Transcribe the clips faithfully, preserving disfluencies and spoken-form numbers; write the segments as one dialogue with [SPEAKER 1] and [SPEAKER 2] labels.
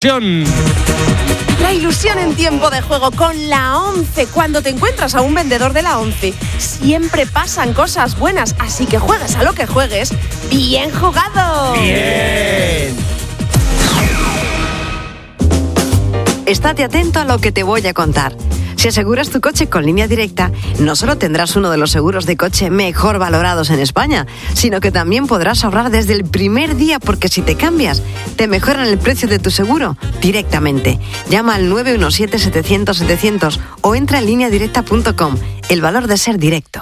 [SPEAKER 1] ilusión.
[SPEAKER 2] La ilusión en tiempo de juego con la ONCE. Cuando te encuentras a un vendedor de la ONCE, siempre pasan cosas buenas. Así que juegues a lo que juegues, ¡bien jugado!
[SPEAKER 3] ¡Bien!
[SPEAKER 4] Estate atento a lo que te voy a contar. Si aseguras tu coche con Línea Directa, no solo tendrás uno de los seguros de coche mejor valorados en España, sino que también podrás ahorrar desde el primer día, porque si te cambias, te mejoran el precio de tu seguro directamente. Llama al nueve uno siete, setecientos, setecientos o entra en línea directa punto com. El valor de ser directo.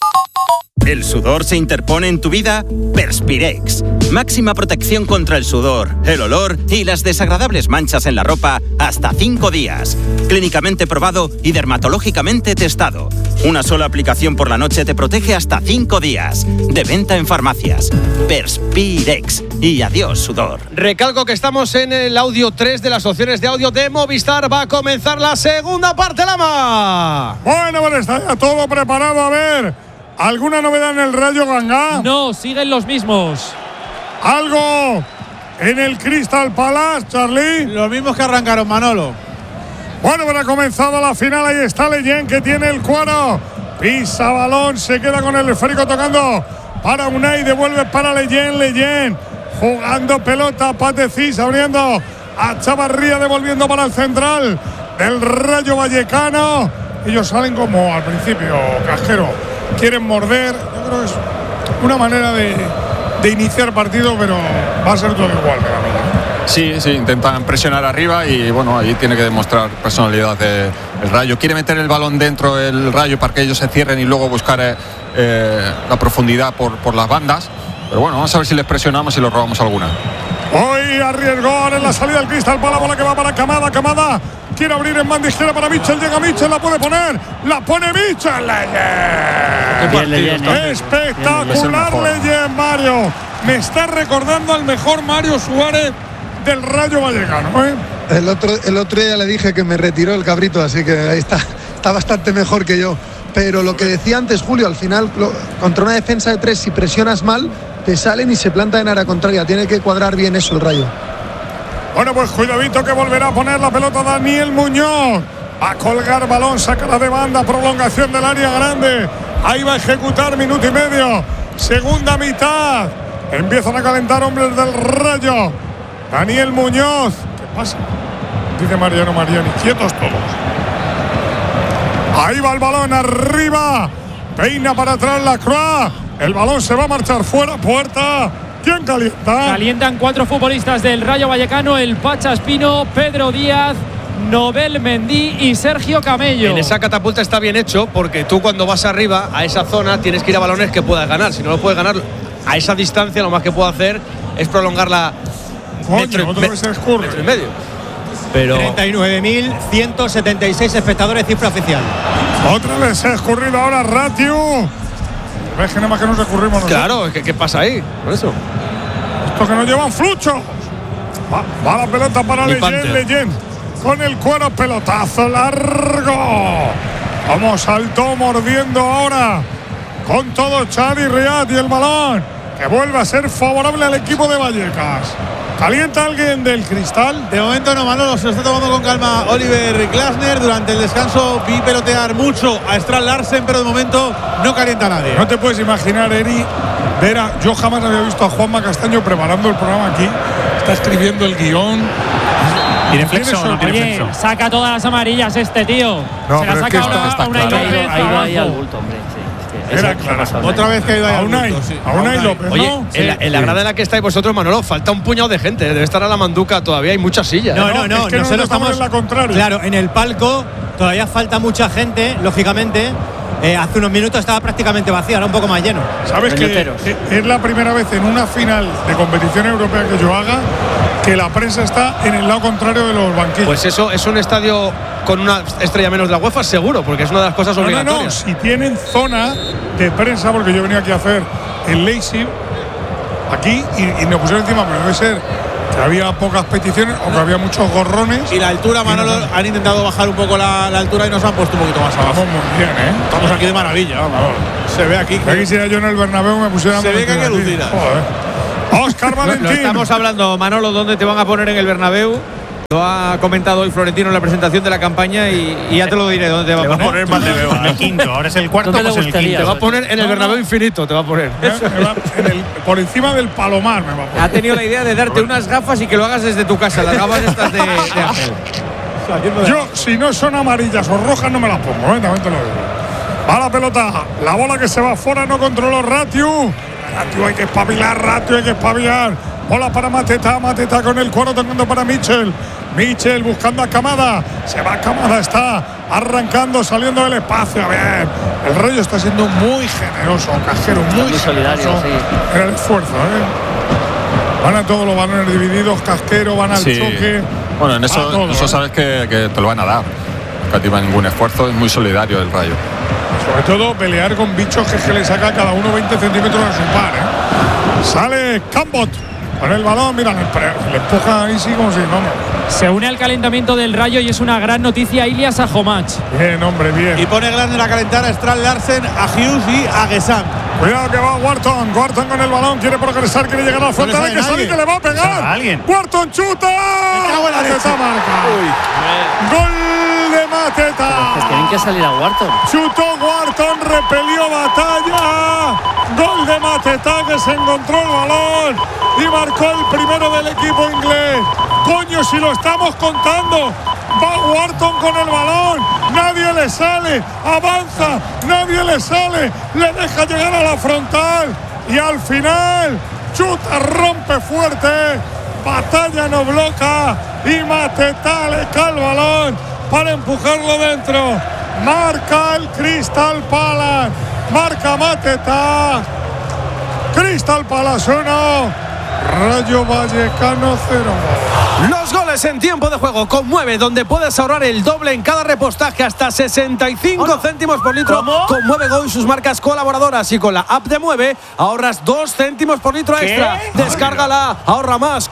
[SPEAKER 5] ¿El sudor se interpone en tu vida? Perspirex. Máxima protección contra el sudor, el olor y las desagradables manchas en la ropa hasta cinco días. Clínicamente probado y dermatológicamente testado. Una sola aplicación por la noche te protege hasta cinco días. De venta en farmacias. Perspirex. Y adiós, sudor.
[SPEAKER 1] Recalco que estamos en el audio tres de las opciones de audio de Movistar. Va a comenzar la segunda parte, Lama.
[SPEAKER 6] Bueno, bueno, está ya todo preparado. A ver, ¿alguna novedad en el Rayo Gangá?
[SPEAKER 7] No, siguen los mismos.
[SPEAKER 6] ¿Algo en el Crystal Palace, Charlie?
[SPEAKER 8] Los mismos que arrancaron, Manolo.
[SPEAKER 6] Bueno, pero ha comenzado la final. Ahí está Leyen, que tiene el cuero. Pisa balón, se queda con el esférico tocando para Unai, devuelve para Leyen. Leyen jugando pelota, Patecís abriendo a Chavarría, devolviendo para el central del Rayo Vallecano. Ellos salen como al principio, Casquero. Quieren morder. Yo creo que es una manera de, de iniciar partido, pero va a ser todo igual para mí.
[SPEAKER 9] Sí, sí, intentan presionar arriba y bueno, ahí tiene que demostrar personalidad de, el Rayo. Quiere meter el balón dentro del Rayo para que ellos se cierren y luego buscar eh, eh, la profundidad por, por las bandas. Pero bueno, vamos a ver si les presionamos y los robamos alguna.
[SPEAKER 6] Hoy arriesgó en la salida del Crystal Palace, bola que va para Camada. Camada quiere abrir en banda izquierda para Mitchell. Llega Mitchell, la puede poner. La pone Mitchell. Leyen.
[SPEAKER 7] Leyen, ¿eh?
[SPEAKER 6] Espectacular Leyen, Mario. Me está recordando al mejor Mario Suárez del Rayo Vallecano, ¿eh?
[SPEAKER 10] El otro, el otro día le dije que me retiró el cabrito, así que ahí está. Está bastante mejor que yo. Pero lo que decía antes Julio, al final, lo, contra una defensa de tres, si presionas mal, te salen y se plantan en área contraria. Tiene que cuadrar bien eso el Rayo.
[SPEAKER 6] Bueno, pues cuidadito que volverá a poner la pelota Daniel Muñoz. A colgar balón, sacará de banda, prolongación del área grande. Ahí va a ejecutar minuto y medio. Segunda mitad. Empiezan a calentar hombres del Rayo. Daniel Muñoz. ¿Qué pasa? Dice Mariano Mariani. Quietos todos. Ahí va el balón arriba. Peina para atrás la Croix. El balón se va a marchar fuera. Puerta. ¿Quién calienta?
[SPEAKER 7] Calientan cuatro futbolistas del Rayo Vallecano: el Pacha Espino, Pedro Díaz, Nobel Mendí y Sergio Camello.
[SPEAKER 1] En esa catapulta está bien hecho, porque tú cuando vas arriba a esa zona tienes que ir a balones que puedas ganar. Si no lo puedes ganar a esa distancia, lo más que puedo hacer es prolongarla metro,
[SPEAKER 6] Coño,
[SPEAKER 1] me,
[SPEAKER 6] se escurre.
[SPEAKER 1] metro y medio. Pero
[SPEAKER 8] treinta y nueve mil ciento setenta y seis espectadores, cifra oficial.
[SPEAKER 6] Otra vez se ha escurrido ahora Ratiu. ¿Ves que nada más que nos escurrimos nosotros?
[SPEAKER 1] Claro, ¿qué, qué pasa ahí? Por eso.
[SPEAKER 6] Estos que nos llevan flucho. Va, va la pelota para Leyen, Leyen. Con el cuero, pelotazo largo. Como saltó mordiendo ahora. Con todo Chadi Riad y el balón, que vuelve a ser favorable al equipo de Vallecas. ¿Calienta alguien del Cristal?
[SPEAKER 8] De momento no, Manolo, se lo está tomando con calma Oliver Glasner. Durante el descanso vi pelotear mucho a Strand Larsen, pero de momento no calienta a nadie.
[SPEAKER 6] No te puedes imaginar, Eri, ver a, yo jamás había visto a Juanma Castaño preparando el programa aquí. Está escribiendo el guión.
[SPEAKER 7] ¿Tiene flexo o no tiene flexo? Oye, saca todas las amarillas este tío.
[SPEAKER 6] No,
[SPEAKER 7] se la saca ahora a una López.
[SPEAKER 3] Ha ido ahí al bulto, hombre.
[SPEAKER 6] Era claro.
[SPEAKER 8] Otra vez que ha ido ahí
[SPEAKER 6] a
[SPEAKER 8] al
[SPEAKER 6] Unai,
[SPEAKER 8] bulto, sí.
[SPEAKER 6] a Unai López,
[SPEAKER 1] Oye,
[SPEAKER 6] ¿no?
[SPEAKER 1] en, la, en la grada en la que estáis vosotros, Manolo, falta un puñado de gente. Debe estar a la manduca todavía, hay muchas sillas.
[SPEAKER 8] No, no, no,
[SPEAKER 6] es que
[SPEAKER 8] nosotros estamos
[SPEAKER 6] en la contraria.
[SPEAKER 8] Claro, en el palco todavía falta mucha gente, lógicamente. Eh, hace unos minutos estaba prácticamente vacío, ahora un poco más lleno.
[SPEAKER 6] ¿Sabes que es la primera vez en una final de competición europea que yo haga que la prensa está en el lado contrario de los banquillos?
[SPEAKER 1] Pues eso es un estadio con una estrella menos de la UEFA, seguro, porque es una de las cosas
[SPEAKER 6] no,
[SPEAKER 1] obligatorias.
[SPEAKER 6] No, no, si tienen zona de prensa, porque yo venía aquí a hacer el Leipzig aquí y, y me pusieron encima, pero debe ser que había pocas peticiones o que había muchos gorrones.
[SPEAKER 8] Y la altura, Manolo, no, han intentado bajar un poco la, la altura y nos han puesto un poquito más abajo.
[SPEAKER 6] Estamos muy bien, ¿eh?
[SPEAKER 8] Estamos aquí de maravilla, vamos. Se ve aquí.
[SPEAKER 6] Que quisiera yo en el Bernabéu me pusieran.
[SPEAKER 8] Se ve que hay que lucir.
[SPEAKER 6] Óscar Valentín.
[SPEAKER 1] Lo estamos hablando, Manolo, ¿dónde te van a poner en el Bernabéu?
[SPEAKER 11] Lo ha comentado hoy Florentino en la presentación de la campaña y, y ya te lo diré dónde te va a poner.
[SPEAKER 12] Va a poner Valdebeba. En el quinto, ahora es el cuarto, pues en el quinto.
[SPEAKER 1] Te va a poner en el Bernabéu infinito, te va a poner.
[SPEAKER 6] Me va en el, por encima del Palomar me va a poner.
[SPEAKER 11] Ha tenido la idea de darte unas gafas y que lo hagas desde tu casa, las gafas estas de, de Ángel.
[SPEAKER 6] Yo, si no son amarillas o rojas, no me las pongo, ¿eh? También te lo digo. Va la pelota, la bola que se va fuera, no controló Ratiu. Ratiu hay que espabilar, Ratiu hay que espabilar. Bola para Mateta, Mateta con el cuero tocando para Michel. Michel buscando a Camada. Se va Camada, está arrancando, saliendo del espacio. Bien. El Rayo está siendo muy generoso, Casquero, muy,
[SPEAKER 3] muy solidario, sí.
[SPEAKER 6] En el esfuerzo, ¿eh? Van a todos los balones divididos, Casquero, van al
[SPEAKER 9] sí.
[SPEAKER 6] choque.
[SPEAKER 9] Bueno, en eso,
[SPEAKER 6] todo,
[SPEAKER 9] eso
[SPEAKER 6] ¿eh?
[SPEAKER 9] sabes que, que te lo van a dar. No cativa ningún esfuerzo, es muy solidario el Rayo.
[SPEAKER 6] Sobre todo pelear con bichos que, que le saca cada uno veinte centímetros a su par, ¿eh? Sale Cambot con el balón, mira, le, le empuja ahí sí como si vamos.
[SPEAKER 7] Se une al calentamiento del Rayo y es una gran noticia Ilias Ajomach.
[SPEAKER 6] Bien, hombre, bien.
[SPEAKER 8] Y pone Glasner a calentar a Strand Larsen, a Hughes y a Gesam.
[SPEAKER 6] Cuidado que va Wharton. Wharton con el balón, quiere progresar, quiere llegar a la frontal. Hay que salir, que le va a pegar.
[SPEAKER 12] ¿Alguien?
[SPEAKER 6] Wharton chuta. Mateta marca. Gol de Mateta.
[SPEAKER 3] Pero que tienen que salir a Wharton.
[SPEAKER 6] Chutó Wharton, repelió Batalla. Gol de Mateta, que se encontró el balón y marcó el primero del equipo inglés. Coño, si lo estamos contando. Va Wharton con el balón, nadie le sale, avanza, nadie le sale, le deja llegar a la frontal y al final chuta, rompe fuerte, Batalla no bloca y Mateta le cae el balón para empujarlo dentro. Marca el Crystal Palace, marca Mateta. Crystal Palace uno, Rayo Vallecano cero.
[SPEAKER 1] Los goles en tiempo de juego con Mueve, donde puedes ahorrar el doble en cada repostaje, hasta sesenta y cinco céntimos por litro.
[SPEAKER 3] ¿Cómo?
[SPEAKER 1] Con Mueve Go y sus marcas colaboradoras, y con la app de Mueve ahorras dos céntimos por litro extra.
[SPEAKER 3] ¿Qué?
[SPEAKER 1] Descárgala, ahorra más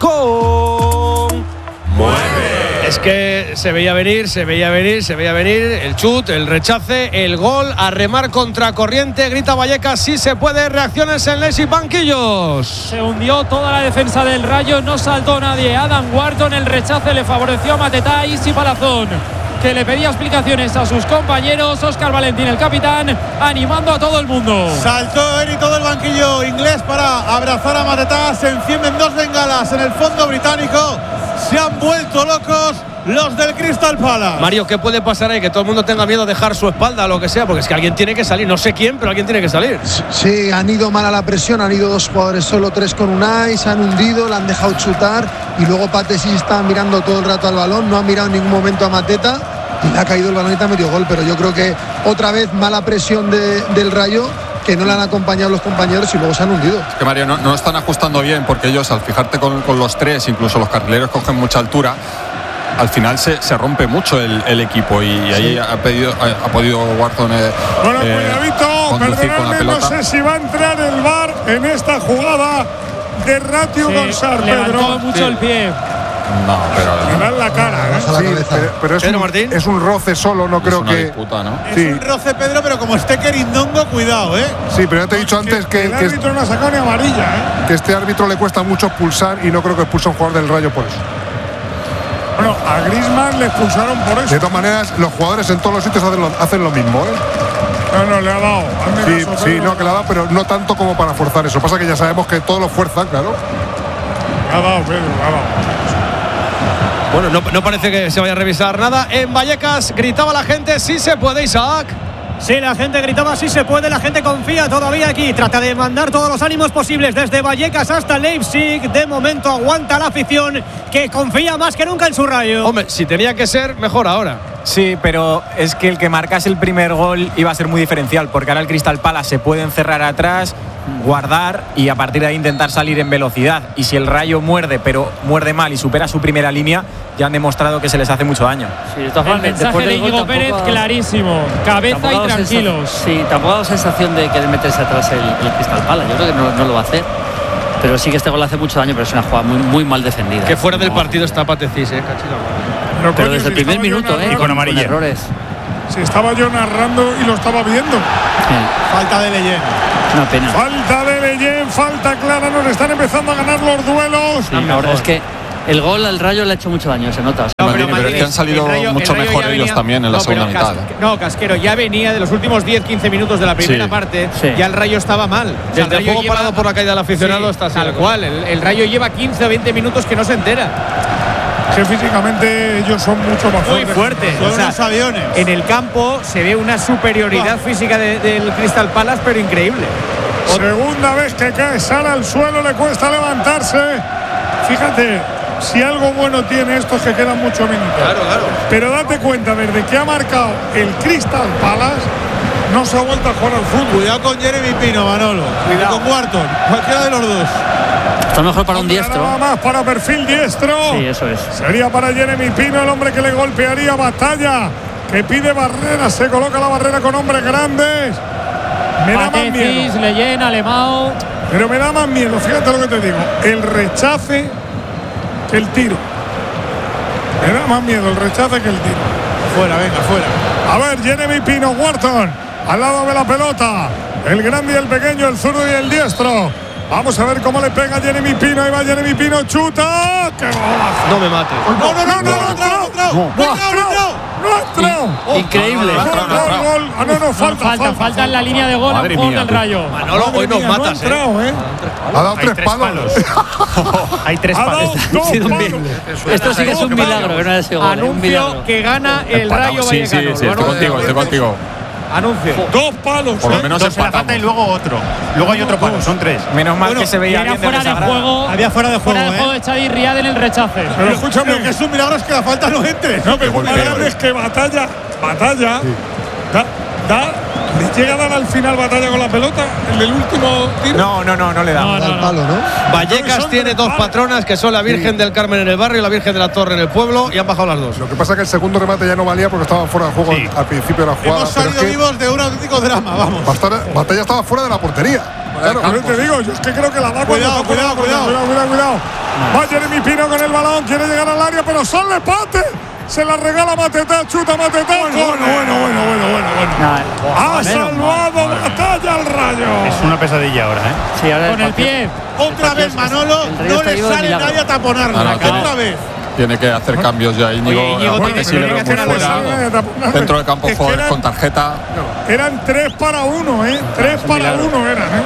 [SPEAKER 1] con Mueve. Es que se veía venir, se veía venir, se veía venir el chut, el rechace, el gol, a remar contra corriente, grita Vallecas, sí se puede, reacciones en les y banquillos.
[SPEAKER 7] Se hundió toda la defensa del Rayo, no saltó nadie. Adam Wharton, el rechace le favoreció a Mateta y Isi Palazón, que le pedía explicaciones a sus compañeros. Óscar Valentín, el capitán, animando a todo el mundo.
[SPEAKER 8] Saltó él y todo el banquillo inglés para abrazar a Mateta. Se encienden dos bengalas en el fondo británico. Se han vuelto locos los del Crystal Palace.
[SPEAKER 1] Mario, ¿qué puede pasar ahí? Que todo el mundo tenga miedo a dejar su espalda o lo que sea, porque es que alguien tiene que salir, no sé quién, pero alguien tiene que salir.
[SPEAKER 10] Sí, han ido mal a la presión, han ido dos jugadores solo, tres con Unai, se han hundido, le han dejado chutar y luego Patesi está mirando todo el rato al balón, no ha mirado en ningún momento a Mateta y le ha caído el balón y te ha metido gol, pero yo creo que otra vez mala presión de, del Rayo, que no le han acompañado los compañeros y luego se han hundido.
[SPEAKER 9] Es que Mario, no, no están ajustando bien, porque ellos, al fijarte con, con los tres, incluso los carrileros cogen mucha altura, al final se, se rompe mucho el, el equipo y, y ahí sí. ha, pedido, ha, ha podido Wharton eh,
[SPEAKER 6] bueno,
[SPEAKER 9] eh,
[SPEAKER 6] cuidadito, perdonadme, no sé si va a entrar el V A R en esta jugada de Ratiu sí, González, Pedro.
[SPEAKER 7] mucho
[SPEAKER 6] sí.
[SPEAKER 7] el pie.
[SPEAKER 9] No, pero
[SPEAKER 6] le dan la cara, ¿eh?
[SPEAKER 13] Sí, pero, pero es,
[SPEAKER 1] Pedro
[SPEAKER 13] un,
[SPEAKER 1] Martín.
[SPEAKER 13] es un roce solo, no
[SPEAKER 9] es
[SPEAKER 13] creo
[SPEAKER 9] una
[SPEAKER 13] que.
[SPEAKER 9] Disputa, ¿no?
[SPEAKER 8] Es
[SPEAKER 13] sí.
[SPEAKER 8] un roce, Pedro, pero como esté Querindongo, cuidado, ¿eh?
[SPEAKER 13] Sí, pero ya te he dicho antes que,
[SPEAKER 6] el
[SPEAKER 13] que,
[SPEAKER 6] árbitro no ha sacado ni amarilla, ¿eh?
[SPEAKER 13] que este árbitro le cuesta mucho expulsar y no creo que expulse a un jugador del Rayo por eso.
[SPEAKER 6] Bueno, a Griezmann le expulsaron por eso.
[SPEAKER 13] De todas maneras, los jugadores en todos los sitios hacen lo, hacen lo mismo, ¿eh?
[SPEAKER 6] No, no, le ha dado.
[SPEAKER 13] Sí, caso, sí, no, que le ha dado, pero no tanto como para forzar eso. Pasa que ya sabemos que todos lo fuerzan, claro.
[SPEAKER 6] Le ha dado, Pedro, le ha dado.
[SPEAKER 1] Bueno, no, no parece que se vaya a revisar nada. En Vallecas gritaba la gente, sí se puede, Isaac.
[SPEAKER 14] Sí, la gente gritaba, sí se puede, la gente confía todavía aquí. Trata de mandar todos los ánimos posibles desde Vallecas hasta Leipzig. De momento aguanta la afición, que confía más que nunca en su Rayo.
[SPEAKER 1] Hombre, si tenía que ser, mejor ahora.
[SPEAKER 11] Sí, pero es que el que marcase el primer gol iba a ser muy diferencial, porque ahora el Crystal Palace se puede encerrar atrás, guardar y a partir de ahí intentar salir en velocidad. Y si el Rayo muerde, pero muerde mal y supera su primera línea, ya han demostrado que se les hace mucho daño.
[SPEAKER 3] Sí, de
[SPEAKER 7] el mensaje de Íñigo Pérez ha, clarísimo, cabeza y tranquilos.
[SPEAKER 3] Sí, tampoco da la sensación de querer meterse atrás el, el Crystal Palace. Yo creo que no, no lo va a hacer. Pero sí que este gol hace mucho daño, pero es una jugada muy, muy mal defendida.
[SPEAKER 1] Que fuera del partido está Patecís, eh, cachilo.
[SPEAKER 3] Pero, pero desde el primer minuto, eh,
[SPEAKER 13] y con amarilla.
[SPEAKER 3] Con errores.
[SPEAKER 6] Si estaba yo narrando y lo estaba viendo.
[SPEAKER 3] Sí.
[SPEAKER 8] Falta de Leyen.
[SPEAKER 3] Una pena.
[SPEAKER 6] Falta de Leyen, falta clara, nos están empezando a ganar los duelos.
[SPEAKER 3] Sí, ahora es que El gol al Rayo le ha hecho mucho daño, se nota.
[SPEAKER 9] No, pero, pero es que han salido
[SPEAKER 14] Rayo,
[SPEAKER 9] mucho mejor
[SPEAKER 14] venía,
[SPEAKER 9] ellos también en
[SPEAKER 14] no,
[SPEAKER 9] la segunda
[SPEAKER 14] Cas,
[SPEAKER 9] mitad.
[SPEAKER 14] No, Casquero, ya venía de los últimos diez quince minutos de la primera
[SPEAKER 9] sí,
[SPEAKER 14] parte,
[SPEAKER 3] sí.
[SPEAKER 14] ya el Rayo estaba mal. O sea,
[SPEAKER 1] Desde el, el juego lleva, parado por la caída del aficionado
[SPEAKER 14] sí,
[SPEAKER 1] está
[SPEAKER 14] tal cual. El, el Rayo lleva quince o veinte minutos que no se entera.
[SPEAKER 6] Que físicamente ellos son mucho más
[SPEAKER 14] muy fuertes.
[SPEAKER 8] Son
[SPEAKER 14] o sea,
[SPEAKER 8] unos aviones.
[SPEAKER 14] En el campo se ve una superioridad oh. física de, del Crystal Palace, pero increíble.
[SPEAKER 6] Segunda vez que cae Sala al suelo, le cuesta levantarse. Fíjate, si algo bueno tiene esto es que quedan muchos minutos.
[SPEAKER 1] Claro, claro.
[SPEAKER 6] Pero date cuenta, desde que ha marcado el Crystal Palace, no se ha vuelto a jugar al fútbol.
[SPEAKER 8] Cuidado con Jeremy Pino, Manolo. Cuidado con Wharton. Cualquiera de los dos.
[SPEAKER 3] Está mejor para un diestro.
[SPEAKER 6] Nada más para perfil diestro.
[SPEAKER 3] Sí, eso es.
[SPEAKER 6] Sería para Jeremy Pino, el hombre que le golpearía. Batalla, que pide barrera. Se coloca la barrera con hombres grandes. Me da más miedo.
[SPEAKER 7] Leyen, Alemão.
[SPEAKER 6] Pero me da más miedo, fíjate lo que te digo. El rechace que el tiro. Me da más miedo el rechace que el tiro.
[SPEAKER 8] Fuera, venga, fuera.
[SPEAKER 6] A ver, Jeremy Pino, Wharton, al lado de la pelota. El grande y el pequeño, el zurdo y el diestro. Vamos a ver cómo le pega Jeremy Pino. Ahí va Jeremy Pino, chuta. ¡Qué golazo!
[SPEAKER 1] No me mate.
[SPEAKER 6] No, no, no, no, no, no, no, no,
[SPEAKER 3] increíble.
[SPEAKER 6] Ah, no, no, falta,
[SPEAKER 7] falta, falta en la línea de gol a favor del Rayo.
[SPEAKER 1] Manolo, hoy nos matas,
[SPEAKER 6] ¿eh?
[SPEAKER 13] Ha dado tres palos.
[SPEAKER 14] Hay tres palos.
[SPEAKER 3] Esto sí que es un milagro que no haya sido gol.
[SPEAKER 14] Anuncio que gana el Rayo Vallecano.
[SPEAKER 9] Sí, sí, sí, estoy contigo, estoy contigo.
[SPEAKER 14] Anuncio.
[SPEAKER 6] Dos palos.
[SPEAKER 9] Por lo menos
[SPEAKER 12] dos en la falta y luego otro. Luego hay otro palo, son tres.
[SPEAKER 11] Menos mal
[SPEAKER 14] bueno,
[SPEAKER 11] que se veía
[SPEAKER 7] era
[SPEAKER 11] bien
[SPEAKER 7] fuera de, de juego.
[SPEAKER 14] Había fuera de juego,
[SPEAKER 7] fuera de juego
[SPEAKER 14] ¿eh?
[SPEAKER 7] de Xavi Riad en el rechace.
[SPEAKER 6] Pero escúchame,
[SPEAKER 8] Pero que es un milagro es que la falta no entre.
[SPEAKER 6] No, pero una grande es que batalla, batalla, sí. da, da, le llega a dar al final batalla con la pelota en el último tiro.
[SPEAKER 11] No, no, no, no le da.
[SPEAKER 10] No, no, no. Palo, ¿no?
[SPEAKER 1] Vallecas no, tiene dos patronas que son la Virgen sí. del Carmen en el barrio y la Virgen de la Torre en el pueblo y han bajado las dos.
[SPEAKER 13] Lo que pasa es que el segundo remate ya no valía porque estaban fuera de juego sí. al principio de la jugada.
[SPEAKER 8] Hemos salido
[SPEAKER 13] pero es que
[SPEAKER 8] vivos de un auténtico drama, vamos.
[SPEAKER 13] Batalla, batalla estaba fuera de la portería.
[SPEAKER 6] Claro, pero te digo, yo es que creo que la da
[SPEAKER 8] cuidado, cuidado, cuidado,
[SPEAKER 6] cuidado, cuidado, cuidado. No. Va Jeremy Pino con el balón, quiere llegar al área, pero sale empate. Se la regala Matetá, chuta Matetá. Bueno, bueno, bueno, bueno, bueno, bueno. bueno. Ha salvado batalla al Rayo.
[SPEAKER 12] Es una pesadilla ahora, ¿eh?
[SPEAKER 7] Sí, ahora con el pie.
[SPEAKER 8] Otra vez Manolo, no le sale nadie a taponarla. No, no, otra vez.
[SPEAKER 9] Tiene que hacer cambios ya Íñigo.
[SPEAKER 14] Oye, Íñigo
[SPEAKER 9] porque si le vemos fuera dentro del campo es eran, con tarjeta.
[SPEAKER 6] Eran tres para uno, ¿eh? Tres para uno eran, ¿eh?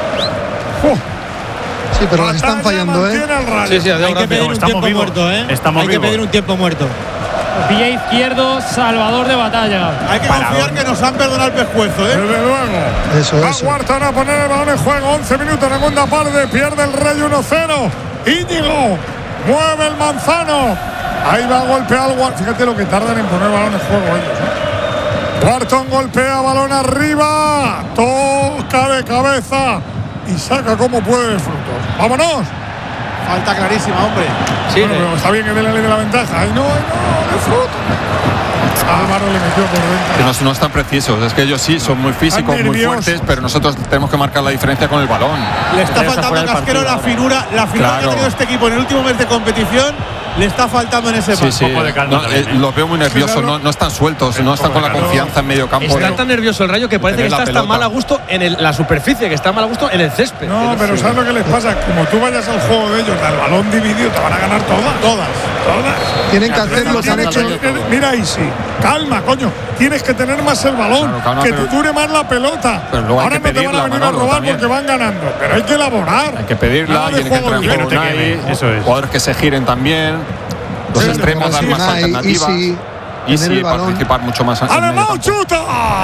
[SPEAKER 6] Uh.
[SPEAKER 10] Sí, pero las están fallando, ¿eh?
[SPEAKER 1] Sí, sí,
[SPEAKER 14] hay que pedir un tiempo vivos. muerto, ¿eh?
[SPEAKER 12] Estamos
[SPEAKER 14] hay
[SPEAKER 12] vivos.
[SPEAKER 14] que pedir un tiempo muerto.
[SPEAKER 7] Pie izquierdo, Salvador de Batalla.
[SPEAKER 8] Hay que Para confiar ahora. que nos han perdonado el pescuezo, ¿eh?
[SPEAKER 6] Desde luego.
[SPEAKER 10] Eso,
[SPEAKER 6] Va
[SPEAKER 10] eso.
[SPEAKER 6] Wharton a poner el balón en juego. once minutos, segunda parte. Pierde el Rayo uno cero. Íñigo mueve el Manzano. Ahí va a golpear al Wharton. Fíjate lo que tardan en poner el balón en juego ellos, ¿eh? Wharton golpea balón arriba. Toca de cabeza. Y saca como puede de frutos. ¡Vámonos!
[SPEAKER 8] Falta clarísima, hombre.
[SPEAKER 6] Sí, bueno, pero está bien que dé la ley de la ventaja. ¡Ay, no, ay, no! ¡De fruto! Álvaro le metió por dentro.
[SPEAKER 9] Que no, no están precisos. Es que ellos sí son muy físicos, muy fuertes, pero nosotros tenemos que marcar la diferencia con el balón.
[SPEAKER 8] Le está faltando a Casquero la finura, la finura
[SPEAKER 9] claro.
[SPEAKER 8] que ha tenido este equipo en el último mes de competición. Le está faltando en ese
[SPEAKER 9] sí, sí.
[SPEAKER 8] poco de calma.
[SPEAKER 9] No,
[SPEAKER 8] también,
[SPEAKER 9] eh,
[SPEAKER 8] ¿eh?
[SPEAKER 9] Los veo muy nerviosos, no, no están sueltos, no están con la confianza en medio campo.
[SPEAKER 1] Está tan nervioso el Rayo que parece que está hasta mal a gusto en el, la superficie, que está mal a gusto en el césped.
[SPEAKER 6] No, pero ¿sabes lo que les pasa? Como tú vayas al juego de ellos, al balón dividido, te van a ganar todas. Todas, todas.
[SPEAKER 10] Tienen que hacer lo que han hecho.
[SPEAKER 6] Mira ahí sí. Calma, coño. Tienes que tener más el balón, claro, calma, que te dure más la pelota. Ahora no te van a venir a robar también. Porque van ganando. Pero hay que elaborar.
[SPEAKER 9] Hay que pedirla, tiene que entrar en juego ahí. Eso es. Jugadores que se giren también. Los sí, extremos dan más alternativas.
[SPEAKER 10] Y
[SPEAKER 9] y sí, participar mucho más.
[SPEAKER 6] ¡Alemão chuta!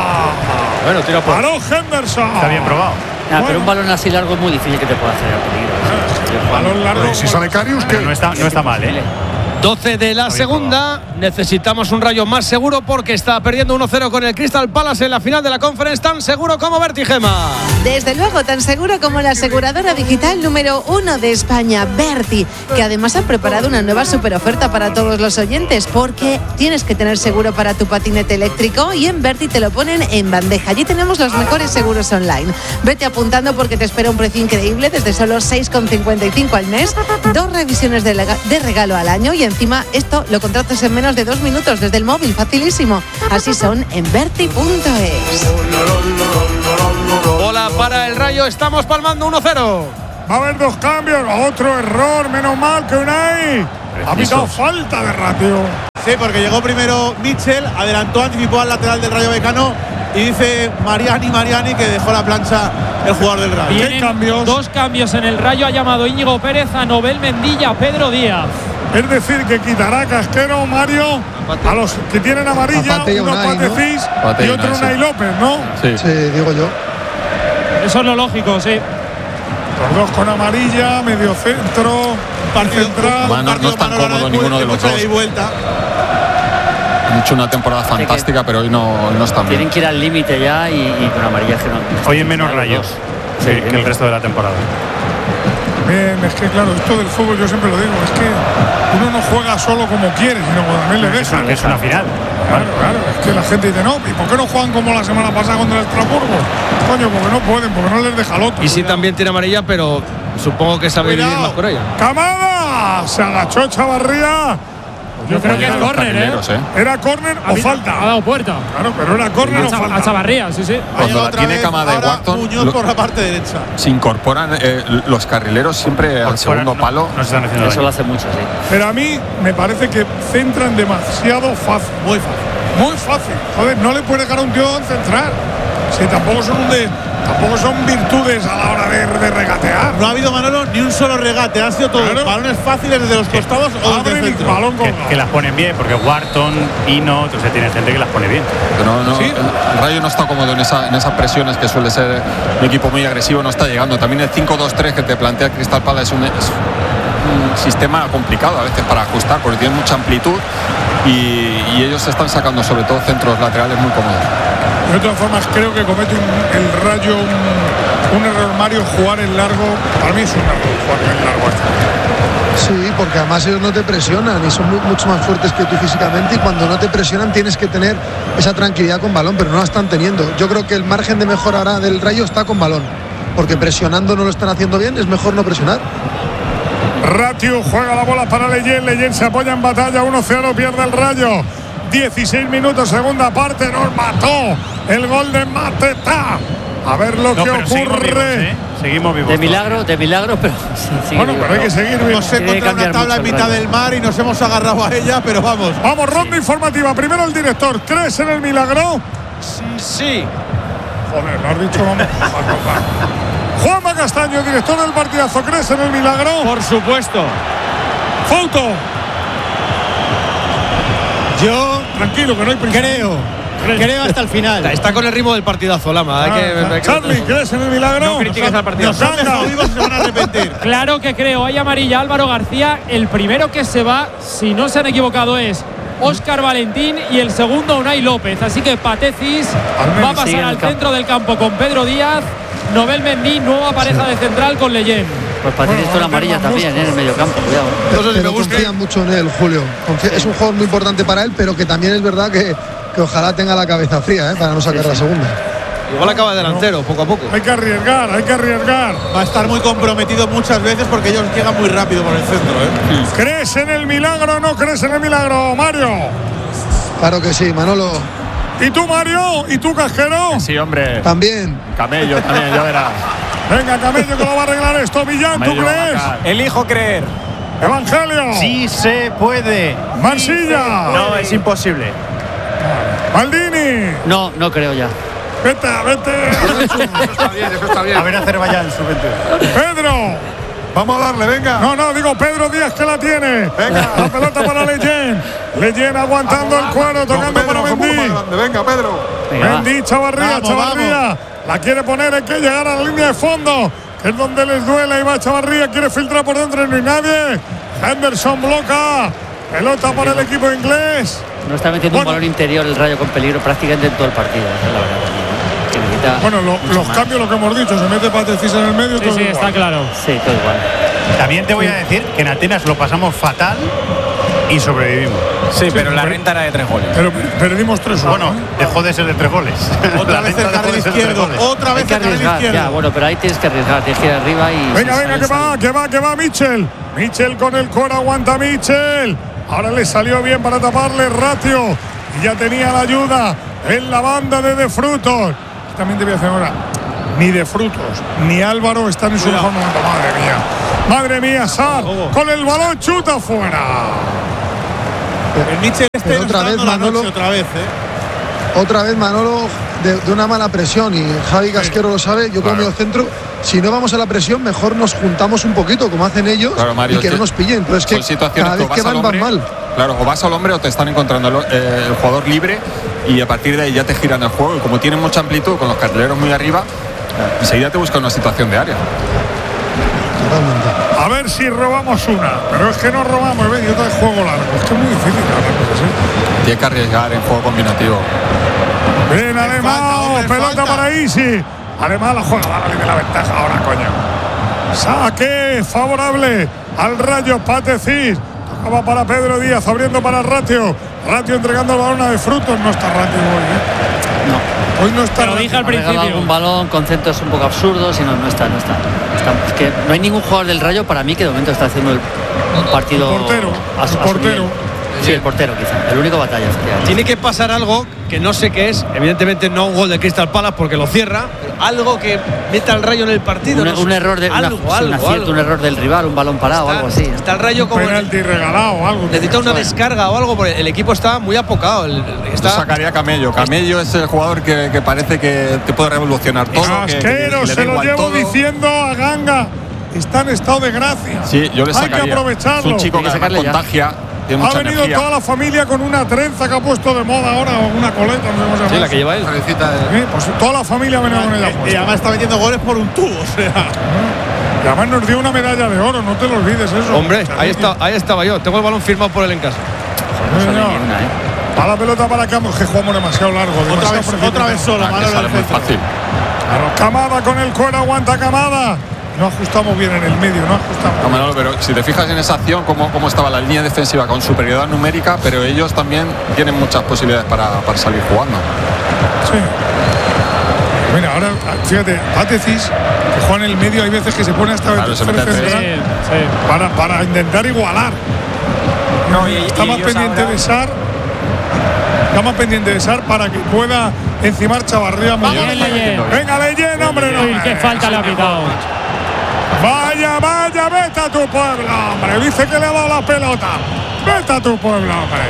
[SPEAKER 1] Bueno, tira por.
[SPEAKER 6] Paró Henderson.
[SPEAKER 12] Está bien probado.
[SPEAKER 3] Nah, bueno. Pero un balón así largo es muy difícil que te pueda hacer peligro.
[SPEAKER 6] Ah, balón largo.
[SPEAKER 13] Pero si sale Karius, que
[SPEAKER 12] no está, no está mal, ¿eh?
[SPEAKER 1] doce de la segunda, necesitamos un Rayo más seguro porque está perdiendo uno cero con el Crystal Palace en la final de la Conference, tan seguro como Vertigema.
[SPEAKER 2] Desde luego, tan seguro como la aseguradora digital número uno de España, Verti, que además ha preparado una nueva superoferta para todos los oyentes, porque tienes que tener seguro para tu patinete eléctrico y en Verti te lo ponen en bandeja. Allí tenemos los mejores seguros online. Vete apuntando porque te espera un precio increíble desde solo seis con cincuenta y cinco al mes, dos revisiones de, lega- de regalo al año y encima esto lo contratas en menos de dos minutos desde el móvil, facilísimo. Así son en Verti punto es.
[SPEAKER 1] Bola para el Rayo, estamos palmando uno cero.
[SPEAKER 6] Va a haber dos cambios. Otro error. Menos mal que Unai ha pitado falta de Ratio.
[SPEAKER 8] Sí, porque llegó primero Mitchell, adelantó, anticipó al lateral del Rayo Vallecano y dice Mariani, Mariani que dejó la plancha el jugador del Rayo.
[SPEAKER 7] Vienen cambios? Dos cambios en el Rayo. Ha llamado Íñigo Pérez a Nobel Mendilla, Pedro Díaz.
[SPEAKER 6] Es decir, que quitará Casquero, Mario, a los que tienen amarilla, uno Patecís y otro Unai López, ¿no?
[SPEAKER 9] Sí.
[SPEAKER 10] Sí, digo yo.
[SPEAKER 7] Eso es lo lógico, sí.
[SPEAKER 6] Los dos con amarilla, medio centro, par central.
[SPEAKER 9] Bueno, no están cómodos ninguno de los dos. Han hecho una temporada fantástica, pero hoy no, hoy no están bien.
[SPEAKER 3] Tienen que ir al límite ya y, y con amarilla que no.
[SPEAKER 12] Hoy en menos rayos sí, que el resto de la temporada.
[SPEAKER 6] Bien, es que claro, esto del fútbol yo siempre lo digo, es que uno no juega solo como quiere, sino cuando también le dejan.
[SPEAKER 12] Es una final.
[SPEAKER 6] Claro, claro, es que la gente dice, no, ¿y por qué no juegan como la semana pasada contra el Estrasburgo? Coño, porque no pueden, porque no les deja el otro.
[SPEAKER 1] Y sí, también tiene amarilla, pero supongo que sabe vivir más por ella.
[SPEAKER 6] ¡Camada! Se agachó Chavarría.
[SPEAKER 7] Yo creo que es córner, ¿eh?
[SPEAKER 6] ¿Era córner o falta?
[SPEAKER 7] Ha dado puerta.
[SPEAKER 6] Claro, pero era córner o falta.
[SPEAKER 7] A Chavarría, sí, sí.
[SPEAKER 9] Cuando la tiene Camada y Watson,
[SPEAKER 8] Muñoz por la parte derecha.
[SPEAKER 9] se incorporan eh, los carrileros siempre al segundo
[SPEAKER 12] no,
[SPEAKER 9] palo.
[SPEAKER 12] No se están haciendo
[SPEAKER 3] Eso
[SPEAKER 12] daño.
[SPEAKER 3] lo hace mucho, sí.
[SPEAKER 6] Pero a mí me parece que centran demasiado fácil.
[SPEAKER 8] Muy fácil.
[SPEAKER 6] Muy fácil. Joder, no le puede dejar a un tío centrar. Si tampoco son un de, tampoco son virtudes a la hora de, de regatear.
[SPEAKER 8] No ha habido, Manolo, ni un solo regate. Han sido todos
[SPEAKER 6] Claro.
[SPEAKER 8] balones fáciles desde los costados o desde el centro.
[SPEAKER 6] balón con
[SPEAKER 12] Que, que las ponen bien, porque Wharton, Hino, entonces tiene gente que las pone bien.
[SPEAKER 9] Pero no,
[SPEAKER 6] ¿Sí?
[SPEAKER 9] el Rayo no está cómodo en, esa, en esas presiones que suele ser un equipo muy agresivo, no está llegando. También el cinco dos tres que te plantea Crystal Palace es un, es un sistema complicado a veces para ajustar, porque tiene mucha amplitud y, y ellos están sacando sobre todo centros laterales muy cómodos.
[SPEAKER 6] De todas formas, creo que comete un, el Rayo un, un error, Mario, jugar en largo. Para mí es un error jugar en largo.
[SPEAKER 10] Sí, porque además ellos no te presionan y son muy, mucho más fuertes que tú físicamente, y cuando no te presionan tienes que tener esa tranquilidad con balón, pero no la están teniendo. Yo creo que el margen de mejora ahora del Rayo está con balón, porque presionando no lo están haciendo bien, es mejor no presionar.
[SPEAKER 6] Ratio juega la bola para Leyen. Leyen se apoya en batalla. uno cero, pierde el Rayo. dieciséis minutos, segunda parte. Nos mató el gol de Mateta. A ver lo
[SPEAKER 12] No,
[SPEAKER 6] que
[SPEAKER 12] pero seguimos
[SPEAKER 6] ocurre.
[SPEAKER 12] vivos, ¿eh? Seguimos vivos.
[SPEAKER 3] De milagro, de milagro, pero sí, sí,
[SPEAKER 6] Bueno, pero hay que seguir vivo.
[SPEAKER 8] Nos encontramos una tabla en mitad del mar y nos hemos agarrado a ella, pero vamos.
[SPEAKER 6] Vamos, ronda informativa. Primero el director. ¿Crees en el milagro?
[SPEAKER 1] Sí.
[SPEAKER 6] Joder, lo has dicho, vamos. Juanma Castaño, director del partidazo. ¿Crees en el milagro?
[SPEAKER 1] Por supuesto.
[SPEAKER 6] Foto.
[SPEAKER 14] Yo
[SPEAKER 6] Tranquilo, que no hay prisa.
[SPEAKER 14] creo, creo hasta el final.
[SPEAKER 1] Está con el ritmo del partidazo, Lama. Hay
[SPEAKER 6] Ah,
[SPEAKER 1] que, hay que-
[SPEAKER 6] Charlie, ¿crees en el milagro?
[SPEAKER 7] No critiques al partido.
[SPEAKER 6] Nos han dejado vivos, se van a arrepentir.
[SPEAKER 7] Claro que creo. Hay amarilla Álvaro García. El primero que se va, si no se han equivocado, es Óscar Valentín y el segundo Unai López. Así que Patecis va a pasar
[SPEAKER 3] sigue en el
[SPEAKER 7] al
[SPEAKER 3] campo.
[SPEAKER 7] centro del campo con Pedro Díaz. Nobel Mendy, nueva pareja de central con Leyen.
[SPEAKER 3] Pues Patricio
[SPEAKER 6] Bueno,
[SPEAKER 3] la amarilla
[SPEAKER 6] tenemos
[SPEAKER 3] también ¿eh? en el medio campo, cuidado.
[SPEAKER 6] No sé si me
[SPEAKER 10] Pero
[SPEAKER 6] gusta.
[SPEAKER 10] confían mucho en él, Julio. Confía- es un jugador muy importante para él, pero que también es verdad que, que ojalá tenga la cabeza fría, ¿eh? para no sacar la segunda.
[SPEAKER 1] Igual acaba delantero, poco a poco.
[SPEAKER 6] Hay que arriesgar, hay que arriesgar.
[SPEAKER 8] Va a estar muy comprometido muchas veces porque ellos llegan muy rápido por el centro, ¿eh?
[SPEAKER 6] ¿Crees en el milagro o no crees en el milagro, Mario?
[SPEAKER 10] Claro que sí, Manolo.
[SPEAKER 6] ¿Y tú, Mario? ¿Y tú, Casquero?
[SPEAKER 9] Sí, hombre.
[SPEAKER 10] También.
[SPEAKER 9] Camello también, ya verás.
[SPEAKER 6] Venga, Camello, que lo va a arreglar esto. Millán, ¿tú
[SPEAKER 9] Camello va a
[SPEAKER 6] crees?
[SPEAKER 9] marcar.
[SPEAKER 11] Elijo creer.
[SPEAKER 6] Evangelio.
[SPEAKER 12] Sí se puede.
[SPEAKER 6] Mansilla.
[SPEAKER 12] No, es imposible.
[SPEAKER 6] Maldini.
[SPEAKER 3] No, no creo ya.
[SPEAKER 6] Vete, vete.
[SPEAKER 13] Eso está bien, eso está bien.
[SPEAKER 12] A ver Azerbaiyán, sub veintidós.
[SPEAKER 6] Pedro.
[SPEAKER 13] Vamos a darle, venga.
[SPEAKER 6] No, no, digo Pedro Díaz que la tiene.
[SPEAKER 13] Venga.
[SPEAKER 6] La pelota para Leyen. Leyen aguantando el cuero, tocando
[SPEAKER 13] Pedro,
[SPEAKER 6] para
[SPEAKER 13] un poco
[SPEAKER 6] Mendy.
[SPEAKER 13] más grande. Venga, Pedro.
[SPEAKER 3] Venga, va.
[SPEAKER 6] Mendy, Chavarría,
[SPEAKER 8] Vamos,
[SPEAKER 6] Chavarría. La quiere poner, hay que llegar a la línea de fondo, que es donde les duele. Ahí va Chavarría, quiere filtrar por dentro y no hay nadie. Henderson bloca. Pelota para el equipo inglés.
[SPEAKER 3] No está metiendo
[SPEAKER 6] Bueno.
[SPEAKER 3] un balón interior el Rayo con peligro prácticamente en todo el partido. Esa es la verdad también, ¿eh? Que necesita
[SPEAKER 6] Bueno, lo-
[SPEAKER 3] mucho
[SPEAKER 6] los
[SPEAKER 3] más.
[SPEAKER 6] cambios, lo que hemos dicho, se mete Patecis en el medio.
[SPEAKER 7] Sí,
[SPEAKER 6] todo
[SPEAKER 7] sí,
[SPEAKER 6] igual.
[SPEAKER 7] está claro.
[SPEAKER 3] Sí, todo igual.
[SPEAKER 12] También te voy a decir que en Atenas lo pasamos fatal y sobrevivimos.
[SPEAKER 11] Sí, pero la renta era de tres goles.
[SPEAKER 6] Pero per- perdimos tres uno.
[SPEAKER 12] Bueno, dejó de ser de tres goles.
[SPEAKER 8] Otra
[SPEAKER 12] La
[SPEAKER 8] vez
[SPEAKER 12] renta
[SPEAKER 8] el carril
[SPEAKER 12] dejó de ser de tres
[SPEAKER 8] izquierdo.
[SPEAKER 12] goles.
[SPEAKER 8] Otra
[SPEAKER 3] Hay
[SPEAKER 8] vez
[SPEAKER 3] que
[SPEAKER 8] el carril
[SPEAKER 3] arriesgar, ya,
[SPEAKER 8] izquierdo.
[SPEAKER 3] bueno, pero ahí tienes que arriesgar, tienes que ir arriba y.
[SPEAKER 6] Venga,
[SPEAKER 3] si
[SPEAKER 6] venga,
[SPEAKER 3] sale,
[SPEAKER 6] que va,
[SPEAKER 3] sale.
[SPEAKER 6] que va, que va Mitchell. Mitchell con el coro, aguanta Mitchell. Ahora le salió bien para taparle Ratio. Y ya tenía la ayuda en la banda de De Frutos. También te voy a hacer ahora. ni de frutos, ni Álvaro están en su mejor momento. Madre mía, madre mía, Sar, con el balón chuta fuera.
[SPEAKER 8] El Mitchell este
[SPEAKER 10] Pero otra vez Manolo,
[SPEAKER 8] otra vez, ¿eh?
[SPEAKER 10] Otra vez Manolo de, de una mala presión, y Javi Casquero lo sabe. Yo como medio centro, si no vamos a la presión, mejor nos juntamos un poquito, como hacen ellos,
[SPEAKER 9] claro, Mario,
[SPEAKER 10] y que no nos pillen. Entonces, que cada vez que van, van mal.
[SPEAKER 9] Claro, o vas al hombre o te están encontrando el, eh, el jugador libre, y a partir de ahí ya te giran el juego. Y como tienen mucha amplitud, con los carrileros muy arriba, eh, enseguida te buscan una situación de área.
[SPEAKER 6] A ver si robamos una, pero es que no robamos, ¿ves? Y otra de juego largo. Es que es muy difícil ganar, ¿sí?
[SPEAKER 9] Tiene que arriesgar en juego combinativo.
[SPEAKER 6] Bien, Alemán, pelota falta. Para Isi. Alemán la juega, vale, de la ventaja ahora, coño. Saque favorable al Rayo Patecís. Tocaba para Pedro Díaz, abriendo para Ratio. Ratio entregando el balón a De Frutos. No está Ratio hoy, ¿eh?
[SPEAKER 3] No.
[SPEAKER 6] Hoy no está.
[SPEAKER 7] Lo dije al principio.
[SPEAKER 3] Un balón con centros un poco absurdos y no, no está, no está. está. Es que no hay ningún jugador del Rayo para mí que de momento está haciendo el, un partido.
[SPEAKER 6] El portero.
[SPEAKER 3] A, a
[SPEAKER 6] el portero.
[SPEAKER 3] Sí, el portero quizá. El único batalla.
[SPEAKER 1] Tiene que pasar algo que no sé qué es. Evidentemente no un gol de Crystal Palace porque lo cierra. Pero algo que meta al Rayo en el partido.
[SPEAKER 3] Un,
[SPEAKER 1] no sé.
[SPEAKER 3] un error de
[SPEAKER 1] algo,
[SPEAKER 3] una,
[SPEAKER 1] algo,
[SPEAKER 3] un acierto,
[SPEAKER 1] algo.
[SPEAKER 3] un error del rival, un balón parado o algo así.
[SPEAKER 1] Está el Rayo como.
[SPEAKER 6] Un penalti regalado o algo.
[SPEAKER 1] Necesita una descarga o algo porque el equipo está muy apocado. El, está...
[SPEAKER 9] Yo sacaría Camello. Camello es el jugador que, que parece que te puede revolucionar todo.
[SPEAKER 6] Casquero, se lo llevo todo. Diciendo a Ganga. Está en estado de gracia.
[SPEAKER 9] Sí, yo le sacaría.
[SPEAKER 6] Hay que aprovecharlo.
[SPEAKER 9] Es un chico que, que además contagia.
[SPEAKER 6] Ha venido energía. Toda la familia con una trenza que ha puesto de moda ahora, o una coleta, no sé cómo se llama.
[SPEAKER 1] Sí, la que lleva él.
[SPEAKER 6] De... ¿Eh? Pues toda la familia ha venido con ella.
[SPEAKER 8] Y además está metiendo goles por un tubo, o sea.
[SPEAKER 6] Y además nos dio una medalla de oro, no te lo olvides eso.
[SPEAKER 1] Hombre, ahí, está, ahí estaba yo. Tengo el balón firmado por él en casa.
[SPEAKER 6] Sí, no. ¿eh? A la pelota para Campos, que jugamos demasiado largo.
[SPEAKER 8] Otra vez, otra vez sola,
[SPEAKER 9] ah, sale muy fácil.
[SPEAKER 6] Claro, Camada con el cuero, aguanta Camada. No ajustamos bien en el medio, no ajustamos.
[SPEAKER 9] No, Manolo, pero si te fijas en esa acción, cómo, cómo estaba la línea defensiva con superioridad numérica, pero ellos también tienen muchas posibilidades para, para salir jugando.
[SPEAKER 6] Sí. Mira, ahora, fíjate, Patecis, que juega en el medio, hay veces que se pone hasta
[SPEAKER 9] claro, se mete
[SPEAKER 6] central, sí, sí. Para, para intentar igualar. No, y, está y más pendiente ahora... de Sar. Está más pendiente de Sar para que pueda encimar Chavarría. Venga, Leyen, hombre, no.
[SPEAKER 7] Uy, qué falta le ha pitado.
[SPEAKER 6] Vaya, vaya, vete a tu pueblo, hombre. Dice que le ha dado la pelota. Vete a tu pueblo, hombre.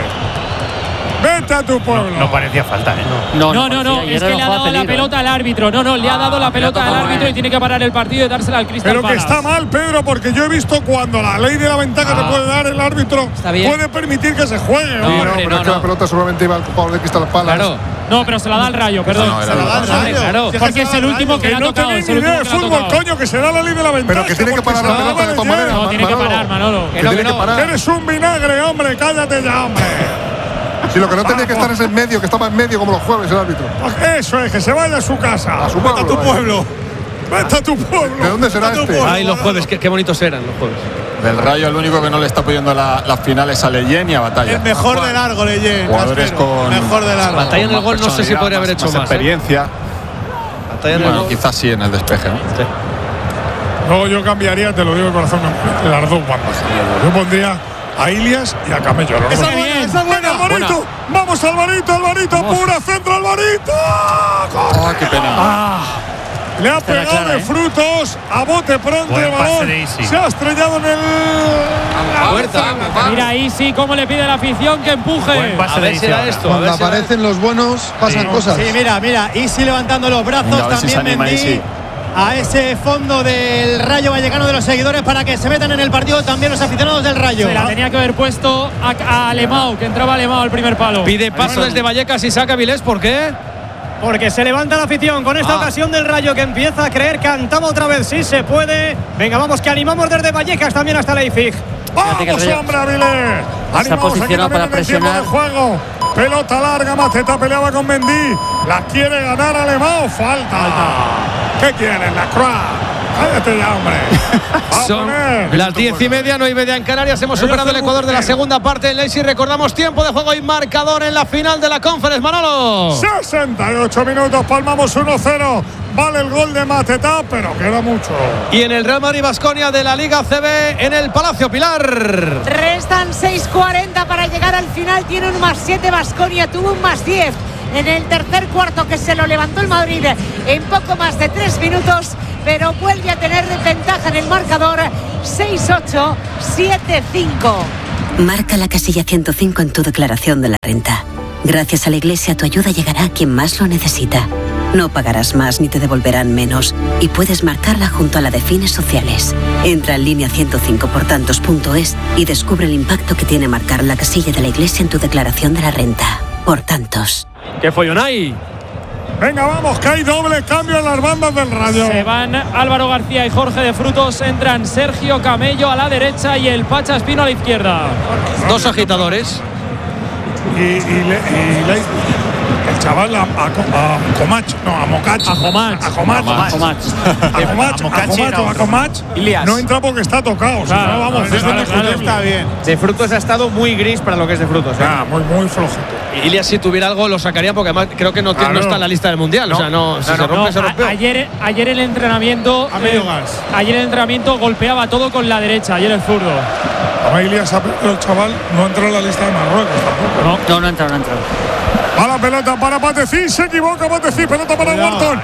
[SPEAKER 6] Vete a tu pueblo.
[SPEAKER 12] No, no parecía falta, ¿eh?
[SPEAKER 7] No, no, no, no, no es que le ha dado la pelota al árbitro. No, no, le ha dado la pelota al árbitro y tiene que parar el partido y dársela al Crystal
[SPEAKER 6] Pero
[SPEAKER 7] Palace.
[SPEAKER 6] que está mal, Pedro, porque yo he visto cuando la ley de la ventaja ah, te puede dar el árbitro, puede permitir que se juegue.
[SPEAKER 13] No, no, pero no, es que no. La pelota solamente iba al jugador de Crystal Palace.
[SPEAKER 7] Claro. No, pero se la da al Rayo, perdón. No, no, se la da al Rayo. Claro, porque es el último que le ha tocado.
[SPEAKER 6] No tenéis ni idea de fútbol, coño, que se da la ley de la ventaja.
[SPEAKER 13] Pero que tiene que parar la pelota de todas maneras.
[SPEAKER 7] No, tiene que parar, Manolo.
[SPEAKER 13] Que tiene que parar.
[SPEAKER 6] Eres un vinagre, hombre, cállate ya, hombre.
[SPEAKER 13] Si lo que no tenía que estar es en medio, que estaba en medio como los jueves el árbitro.
[SPEAKER 6] Eso es, que se vaya a su casa.
[SPEAKER 13] A su pueblo.
[SPEAKER 6] Vete a tu pueblo. Vete a tu pueblo.
[SPEAKER 13] ¿De dónde será este?
[SPEAKER 1] Ay, los jueves, qué, qué bonitos eran los jueves.
[SPEAKER 9] Del Rayo, el único que no le está apoyando las la finales a Leyen y a Batalla.
[SPEAKER 8] El mejor de largo, Leyen.
[SPEAKER 9] Jugadores con.
[SPEAKER 8] Mejor de largo.
[SPEAKER 1] Batalla en el gol, no sé si podría haber hecho más.
[SPEAKER 9] más experiencia.
[SPEAKER 1] ¿eh? Batalla en
[SPEAKER 9] bueno,
[SPEAKER 1] el gol.
[SPEAKER 9] quizás sí en el despeje, ¿no?
[SPEAKER 1] Sí.
[SPEAKER 6] No, yo cambiaría, te lo digo de corazón, las dos bandas. Yo pondría a Ilias y a Camello.
[SPEAKER 8] Esa es buena, esa es buena.
[SPEAKER 6] Alvarito, vamos Alvarito, Alvarito, vamos. Pura centro, Alvarito.
[SPEAKER 9] ¡Oh, qué pena!
[SPEAKER 6] Ah, le ha pegado clara, de ¿eh? Frutos, a bote pronto el balón. Se ha estrellado en el.
[SPEAKER 1] La puerta.
[SPEAKER 7] Mira ahí sí, cómo le pide la afición que empuje.
[SPEAKER 1] A ver si era esto.
[SPEAKER 10] Cuando aparecen los buenos, pasan
[SPEAKER 14] sí.
[SPEAKER 10] cosas.
[SPEAKER 14] Sí, mira, mira, Isi levantando los brazos,
[SPEAKER 9] Venga,
[SPEAKER 14] también
[SPEAKER 9] si
[SPEAKER 14] Mendy. A ese fondo del Rayo Vallecano de los seguidores para que se metan en el partido también los aficionados del Rayo.
[SPEAKER 7] Se la tenía que haber puesto a, a Alemão, que entraba Alemão al primer palo.
[SPEAKER 1] Pide paso desde Vallecas y saca Vilés, ¿por qué?
[SPEAKER 14] Porque se levanta la afición con esta ah. ocasión del Rayo que empieza a creer, cantaba otra vez, sí se puede. Venga, vamos, que animamos desde Vallecas también hasta Leipzig.
[SPEAKER 6] ¡Vamos, hombre, Avilés!
[SPEAKER 3] Está posicionado para presionar.
[SPEAKER 6] Juego. Pelota larga, Mateta peleaba con Mendy. La quiere ganar Alemão, falta. falta. ¿Qué quieren, la Croix? Cállate ya, hombre.
[SPEAKER 1] Son las diez y media, nueve y media en Canarias. Hemos superado el Ecuador de la segunda parte en Leipzig. Recordamos tiempo de juego y marcador en la final de la Conference, Manolo.
[SPEAKER 6] sesenta y ocho minutos, palmamos uno cero. Vale el gol de Mateta, pero queda mucho.
[SPEAKER 1] Y en el Real Madrid Baskonia de la Liga C B en el Palacio Pilar.
[SPEAKER 2] Restan seis cuarenta para llegar al final. Tiene un más siete Baskonia, tuvo un más diez.
[SPEAKER 15] en el tercer cuarto, que se lo levantó el Madrid en poco más de tres minutos, pero vuelve a tener ventaja en el marcador. Seis ocho, siete cinco.
[SPEAKER 16] Marca la casilla ciento cinco en tu declaración de la renta. Gracias a la Iglesia, tu ayuda llegará a quien más lo necesita. No pagarás más ni te devolverán menos, y puedes marcarla junto a la de fines sociales. Entra en línea ciento cinco por tantos punto es y descubre el impacto que tiene marcar la casilla de la Iglesia en tu declaración de la renta. Por tantos.
[SPEAKER 1] ¿Qué follón hay?
[SPEAKER 6] Venga, vamos, que hay doble cambio en las bandas del Rayo.
[SPEAKER 7] Se van Álvaro García y Jorge de Frutos. Entran Sergio Camello a la derecha y el Pacha Espino a la izquierda.
[SPEAKER 1] Dos agitadores.
[SPEAKER 6] Y, y, le, y le, el chaval a, a, a Comach, no, a Mocach.
[SPEAKER 7] A Comach.
[SPEAKER 6] A Comach.
[SPEAKER 7] A Comach.
[SPEAKER 6] A Comach. A Comach o a Comach. No entra porque está tocado.
[SPEAKER 8] Claro,
[SPEAKER 6] si no, vamos,
[SPEAKER 8] claro, claro, claro, está bien.
[SPEAKER 11] De Frutos ha estado muy gris para lo que es de Frutos. ¿eh?
[SPEAKER 6] Ah, muy, muy flojito.
[SPEAKER 1] Ilias, si tuviera algo, lo sacaría porque además creo que no,
[SPEAKER 6] claro.
[SPEAKER 1] no está en la lista del mundial.
[SPEAKER 11] No,
[SPEAKER 1] o sea, no,
[SPEAKER 11] no,
[SPEAKER 1] si
[SPEAKER 11] no,
[SPEAKER 1] se rompe,
[SPEAKER 11] no.
[SPEAKER 1] se rompe.
[SPEAKER 7] A, ayer, ayer el entrenamiento.
[SPEAKER 6] A medio
[SPEAKER 7] eh,
[SPEAKER 6] gas.
[SPEAKER 7] Ayer el entrenamiento golpeaba todo con la derecha. Ayer el zurdo.
[SPEAKER 6] A Ilias, el chaval no entra en la lista de Marruecos tampoco.
[SPEAKER 3] No, no, no entra, no entra.
[SPEAKER 6] A la pelota para Pateci, se equivoca Pateci, pelota para Wharton.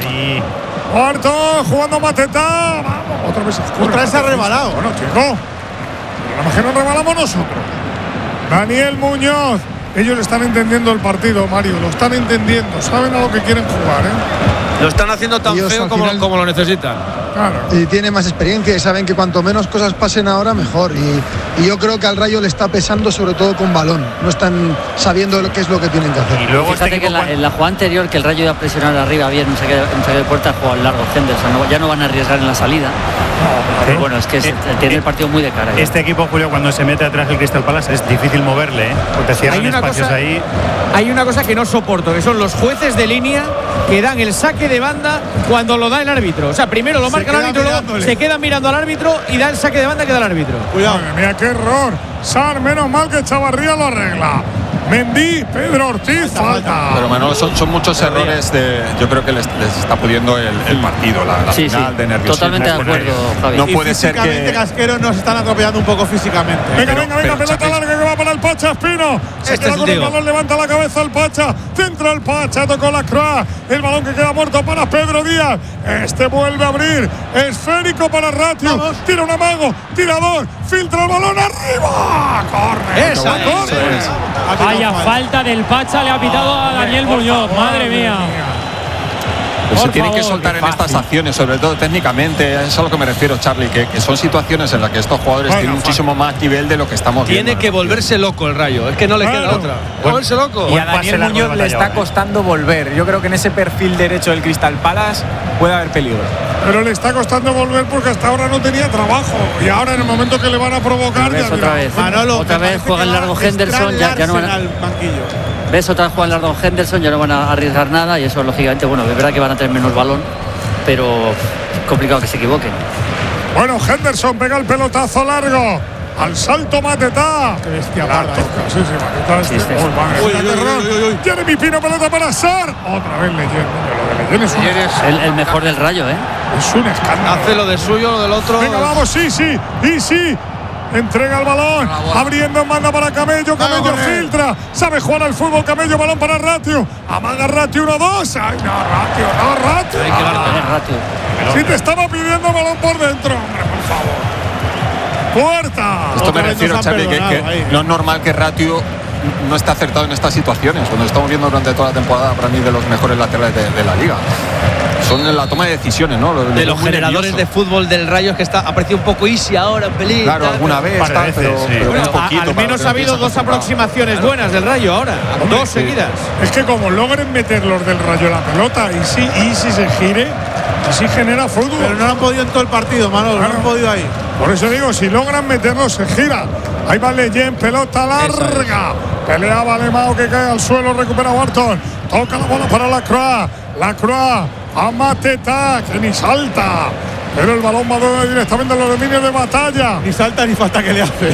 [SPEAKER 6] Wharton jugando Mateta. Vamos, otra vez.
[SPEAKER 8] Otra vez se ha rebalado.
[SPEAKER 6] Bueno, chico, a lo mejor nos rebalamos nosotros. Daniel Muñoz. Ellos están entendiendo el partido, Mario, lo están entendiendo, saben a lo que quieren jugar, ¿eh?
[SPEAKER 1] Lo están haciendo tan
[SPEAKER 10] Ellos,
[SPEAKER 1] feo como,
[SPEAKER 10] final,
[SPEAKER 1] como lo necesitan.
[SPEAKER 6] Claro.
[SPEAKER 10] Y tienen más experiencia y saben que cuanto menos cosas pasen ahora, mejor. Y, y yo creo que al Rayo le está pesando sobre todo con balón. No están sabiendo lo que es lo que tienen que hacer.
[SPEAKER 3] Y luego fíjate este que en la, en la jugada anterior, que el Rayo iba a presionar arriba bien, no sé qué, en saque de puerta, jugó al largo Henderson. No, ya no van a arriesgar en la salida. No, pero bueno, es que es, eh, tiene eh, el partido muy de cara. ¿eh?
[SPEAKER 12] Este equipo, Julio, cuando se mete atrás del Crystal Palace es difícil moverle, ¿eh? Porque cierran
[SPEAKER 11] hay una
[SPEAKER 12] espacios
[SPEAKER 11] cosa,
[SPEAKER 12] ahí.
[SPEAKER 11] Hay una cosa que no soporto, que son los jueces de línea que dan el saque de banda cuando lo da el árbitro. O sea, primero lo marca el árbitro, luego se queda mirando al árbitro y da el saque de banda que da el árbitro.
[SPEAKER 6] Cuidado. Madre mía, qué error. Sar, menos mal que Chavarría lo arregla. Mendy, Pedro Ortiz, falta.
[SPEAKER 9] Pero Manolo, son, son muchos errores de. Yo creo que les, les está pudiendo el, el partido, la, la
[SPEAKER 3] sí,
[SPEAKER 9] final
[SPEAKER 3] sí.
[SPEAKER 9] de nerviosismo.
[SPEAKER 3] Totalmente de acuerdo, Javi.
[SPEAKER 9] No puede ser que.
[SPEAKER 8] Casquero nos están atropellando un poco físicamente.
[SPEAKER 6] Venga,
[SPEAKER 8] pero,
[SPEAKER 6] venga, venga,
[SPEAKER 8] pero,
[SPEAKER 6] pelota larga que va para el Pacha Espino. Se
[SPEAKER 1] Este
[SPEAKER 6] queda
[SPEAKER 1] es
[SPEAKER 6] con el
[SPEAKER 1] tío.
[SPEAKER 6] balón, levanta la cabeza el Pacha. Centra el Pacha, tocó la Croix. El balón que queda muerto para Pedro Díaz. Este vuelve a abrir. Esférico para Ratio. Vamos. Tira un amago. Tirador. Filtra el balón arriba. Corre.
[SPEAKER 1] Esa,
[SPEAKER 6] corre.
[SPEAKER 1] eso es.
[SPEAKER 7] Vaya falta del Pacha, le ha pitado a Daniel Muñoz. Madre mía.
[SPEAKER 9] Pues se
[SPEAKER 7] Por
[SPEAKER 9] tienen que
[SPEAKER 7] favor,
[SPEAKER 9] soltar
[SPEAKER 7] qué
[SPEAKER 9] en estas
[SPEAKER 7] fácil.
[SPEAKER 9] acciones, sobre todo técnicamente. Es a lo que me refiero, Charlie, que, que son situaciones en las que estos jugadores
[SPEAKER 6] Bueno,
[SPEAKER 9] tienen muchísimo más nivel de lo que estamos viendo.
[SPEAKER 1] Tiene que volverse loco el Rayo. Es que no le queda
[SPEAKER 6] Claro.
[SPEAKER 1] otra. Volverse loco.
[SPEAKER 11] Y a
[SPEAKER 12] Buen pase
[SPEAKER 11] Daniel
[SPEAKER 12] largo
[SPEAKER 11] Muñoz
[SPEAKER 12] de
[SPEAKER 11] le
[SPEAKER 12] batalla,
[SPEAKER 11] está
[SPEAKER 12] ¿eh?
[SPEAKER 11] costando volver. Yo creo que en ese perfil derecho del Crystal Palace puede haber peligro.
[SPEAKER 6] Pero le está costando volver porque hasta ahora no tenía trabajo. Y ahora en el momento que le van a provocar.
[SPEAKER 3] ¿Ves
[SPEAKER 6] ya
[SPEAKER 3] otra
[SPEAKER 6] mira.
[SPEAKER 3] vez?
[SPEAKER 8] Manolo,
[SPEAKER 3] Otra
[SPEAKER 8] me
[SPEAKER 3] vez
[SPEAKER 8] parece
[SPEAKER 3] juega el
[SPEAKER 8] que
[SPEAKER 3] largo
[SPEAKER 8] va
[SPEAKER 3] Henderson. Ya, ya no van a,
[SPEAKER 8] al banquillo.
[SPEAKER 3] ¿Ves? Otra vez juega el largo Henderson. Ya no van a arriesgar nada. Y eso, lógicamente, bueno, es verdad que van a tener menos balón. Pero es complicado que se equivoquen.
[SPEAKER 6] Bueno, Henderson pega el pelotazo largo. Al salto Mateta.
[SPEAKER 8] Qué bestia
[SPEAKER 6] La
[SPEAKER 8] parda,
[SPEAKER 6] toca,
[SPEAKER 8] eh.
[SPEAKER 6] sí, sí, Mateta.
[SPEAKER 3] Sí,
[SPEAKER 6] este-
[SPEAKER 3] sí, sí.
[SPEAKER 6] Uy, madre
[SPEAKER 8] Uy,
[SPEAKER 6] mía,
[SPEAKER 8] uy,
[SPEAKER 6] qué error.
[SPEAKER 8] uy, uy, uy.
[SPEAKER 6] Jeremy Pino, pelota para Sar. Otra vez Leyen. Lo de Leyen es un,
[SPEAKER 3] El, el mejor del Rayo, ¿eh?
[SPEAKER 6] es un escándalo.
[SPEAKER 1] Hace lo de suyo, lo del otro.
[SPEAKER 6] Venga, vamos, sí, sí, y sí. Entrega el balón, abriendo en banda para Camello, Camello filtra, sabe jugar al fútbol, Camello, balón para Ratio, amaga Ratio uno dos, ay no, Ratio, no, Ratio.
[SPEAKER 3] Hay que tener ratio.
[SPEAKER 6] Si te estaba pidiendo balón por dentro, hombre, por favor. Puerta.
[SPEAKER 9] Esto
[SPEAKER 8] Otra
[SPEAKER 9] me
[SPEAKER 8] vez
[SPEAKER 9] refiero,
[SPEAKER 8] nos han
[SPEAKER 9] Charlie, que,
[SPEAKER 8] perdonado
[SPEAKER 9] que
[SPEAKER 8] ahí.
[SPEAKER 9] no es normal que Ratio no esté acertado en estas situaciones, cuando estamos viendo durante toda la temporada para mí de los mejores laterales de, de la liga. Son en la toma de decisiones, ¿no? Lo- lo
[SPEAKER 1] De
[SPEAKER 9] veo
[SPEAKER 1] los
[SPEAKER 9] muy
[SPEAKER 1] generadores
[SPEAKER 9] nervioso.
[SPEAKER 1] de fútbol del Rayo es que está aparecido un poco easy ahora en pelín.
[SPEAKER 9] Claro,
[SPEAKER 1] tal,
[SPEAKER 9] alguna
[SPEAKER 1] pero-
[SPEAKER 9] vez,
[SPEAKER 12] par de
[SPEAKER 9] tal,
[SPEAKER 12] veces,
[SPEAKER 9] pero,
[SPEAKER 12] sí.
[SPEAKER 9] pero
[SPEAKER 11] Bueno,
[SPEAKER 9] un poquito.
[SPEAKER 11] a- al
[SPEAKER 9] para
[SPEAKER 11] menos
[SPEAKER 9] que
[SPEAKER 11] ha habido
[SPEAKER 9] empiece
[SPEAKER 11] dos
[SPEAKER 9] acostumbrado.
[SPEAKER 11] aproximaciones buenas del Rayo ahora.
[SPEAKER 6] Hombre,
[SPEAKER 11] Dos
[SPEAKER 6] sí.
[SPEAKER 11] seguidas.
[SPEAKER 6] Es que como logren meter los del Rayo la pelota y si, y si se gire, así genera fútbol.
[SPEAKER 8] Pero no lo han podido en todo el partido, Manolo. No
[SPEAKER 6] Claro.
[SPEAKER 8] han podido ahí.
[SPEAKER 6] Por eso digo, si logran meterlo, se gira. Ahí va Leyen, pelota larga. Pelea Valemao que cae al suelo, recupera Wharton. Toca la bola para la Croix. La Croix a Mateta, que ni salta. Pero el balón va directamente a los dominios de Batalla.
[SPEAKER 8] Ni salta ni falta que le hace.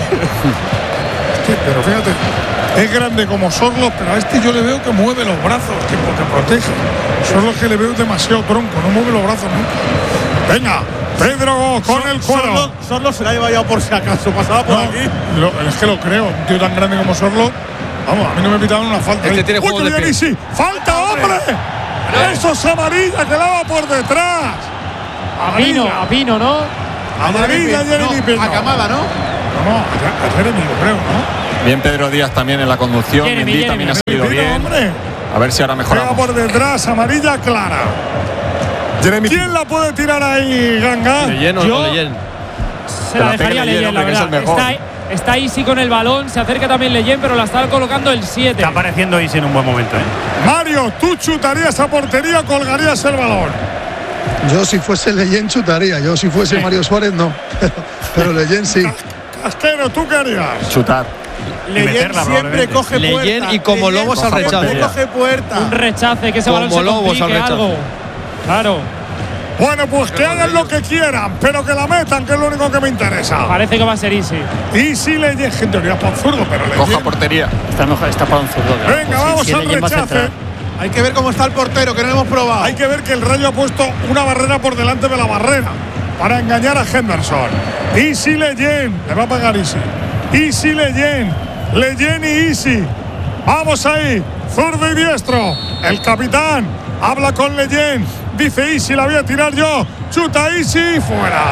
[SPEAKER 6] Sí, pero fíjate, es grande como Sorlo, pero a este yo le veo que mueve los brazos, que porque protege. Sorlo que le veo demasiado tronco, no mueve los brazos nunca. Venga, Pedro con el cuero.
[SPEAKER 8] Sorlo, Sorlo se la ha llevado ya por si acaso. Pasaba por
[SPEAKER 6] No,
[SPEAKER 8] aquí.
[SPEAKER 6] lo- es que lo creo, un tío tan grande como Sorlo Vamos, a mí no me pitaron una falta.
[SPEAKER 1] Este tiene juego
[SPEAKER 6] Uy,
[SPEAKER 1] de
[SPEAKER 6] que
[SPEAKER 1] pie.
[SPEAKER 6] sí. ¡Falta, hombre! Eso es amarilla, que la va por detrás.
[SPEAKER 7] A Pino, a Pino, ¿no?
[SPEAKER 6] Amarilla, Jeremy
[SPEAKER 8] no,
[SPEAKER 6] Pino.
[SPEAKER 8] a Camada, ¿no?
[SPEAKER 6] No, no, a, a Jeremy, yo creo, ¿no?
[SPEAKER 9] Bien Pedro Díaz también en la conducción.
[SPEAKER 7] Jeremy,
[SPEAKER 9] Mendy
[SPEAKER 7] Jeremy.
[SPEAKER 9] también ha salido
[SPEAKER 6] Pino,
[SPEAKER 9] bien.
[SPEAKER 6] hombre.
[SPEAKER 9] A ver si ahora
[SPEAKER 6] Pega
[SPEAKER 9] mejoramos.
[SPEAKER 6] por detrás, amarilla clara.
[SPEAKER 13] Jeremy
[SPEAKER 6] ¿Quién la puede tirar ahí, Ganga?
[SPEAKER 1] Leyen o
[SPEAKER 7] Yo-
[SPEAKER 1] no Leyen.
[SPEAKER 7] Se
[SPEAKER 9] Que
[SPEAKER 7] la
[SPEAKER 9] la
[SPEAKER 7] dejaría
[SPEAKER 9] pegue Leyen,
[SPEAKER 7] Leyen, la
[SPEAKER 9] hombre, que es
[SPEAKER 7] verdad.
[SPEAKER 9] el mejor.
[SPEAKER 7] Está, está Isi con el balón, se acerca también Leyen, pero la está colocando el siete.
[SPEAKER 12] Está apareciendo Isi en un buen momento, ¿eh?
[SPEAKER 6] Mario, ¿tú chutarías a portería o colgarías el balón?
[SPEAKER 10] Yo si fuese Leyen chutaría, yo si fuese Mario Suárez no. Pero Leyen sí.
[SPEAKER 6] Casquero, ¿tú qué harías?
[SPEAKER 9] Chutar.
[SPEAKER 8] Leyen
[SPEAKER 12] meterla,
[SPEAKER 8] siempre
[SPEAKER 12] probablemente.
[SPEAKER 8] coge puerta.
[SPEAKER 1] Leyen y como
[SPEAKER 8] Leyen
[SPEAKER 1] lobos al
[SPEAKER 8] siempre
[SPEAKER 1] rechace.
[SPEAKER 8] coge puerta.
[SPEAKER 7] Un rechace, que ese
[SPEAKER 1] Como
[SPEAKER 7] balón se
[SPEAKER 1] lobos al
[SPEAKER 7] complique
[SPEAKER 1] rechace.
[SPEAKER 7] algo. Claro,
[SPEAKER 6] Bueno, pues que hagan lo que quieran, pero que la metan, que es lo único que me interesa.
[SPEAKER 7] parece que va a ser Isi.
[SPEAKER 6] Y si Leyen, en teoría para zurdo, pero
[SPEAKER 9] Coja
[SPEAKER 6] Leyen.
[SPEAKER 9] portería.
[SPEAKER 3] Está mejor, está para un zurdo. claro.
[SPEAKER 6] Venga,
[SPEAKER 3] Pues sí,
[SPEAKER 6] vamos
[SPEAKER 3] si
[SPEAKER 6] al
[SPEAKER 3] Leyen va a
[SPEAKER 6] rechace.
[SPEAKER 3] centrar.
[SPEAKER 8] Hay que ver cómo está el portero, que no lo hemos probado.
[SPEAKER 6] Hay que ver que el Rayo ha puesto una barrera por delante de la barrera para engañar a Henderson. Easy Leyen, le va a pagar Easy. Easy Leyen, Leyen y Easy. Vamos ahí, zurdo y diestro. El capitán habla con Leyen. Dice Easy, la voy a tirar yo. Chuta Easy, fuera.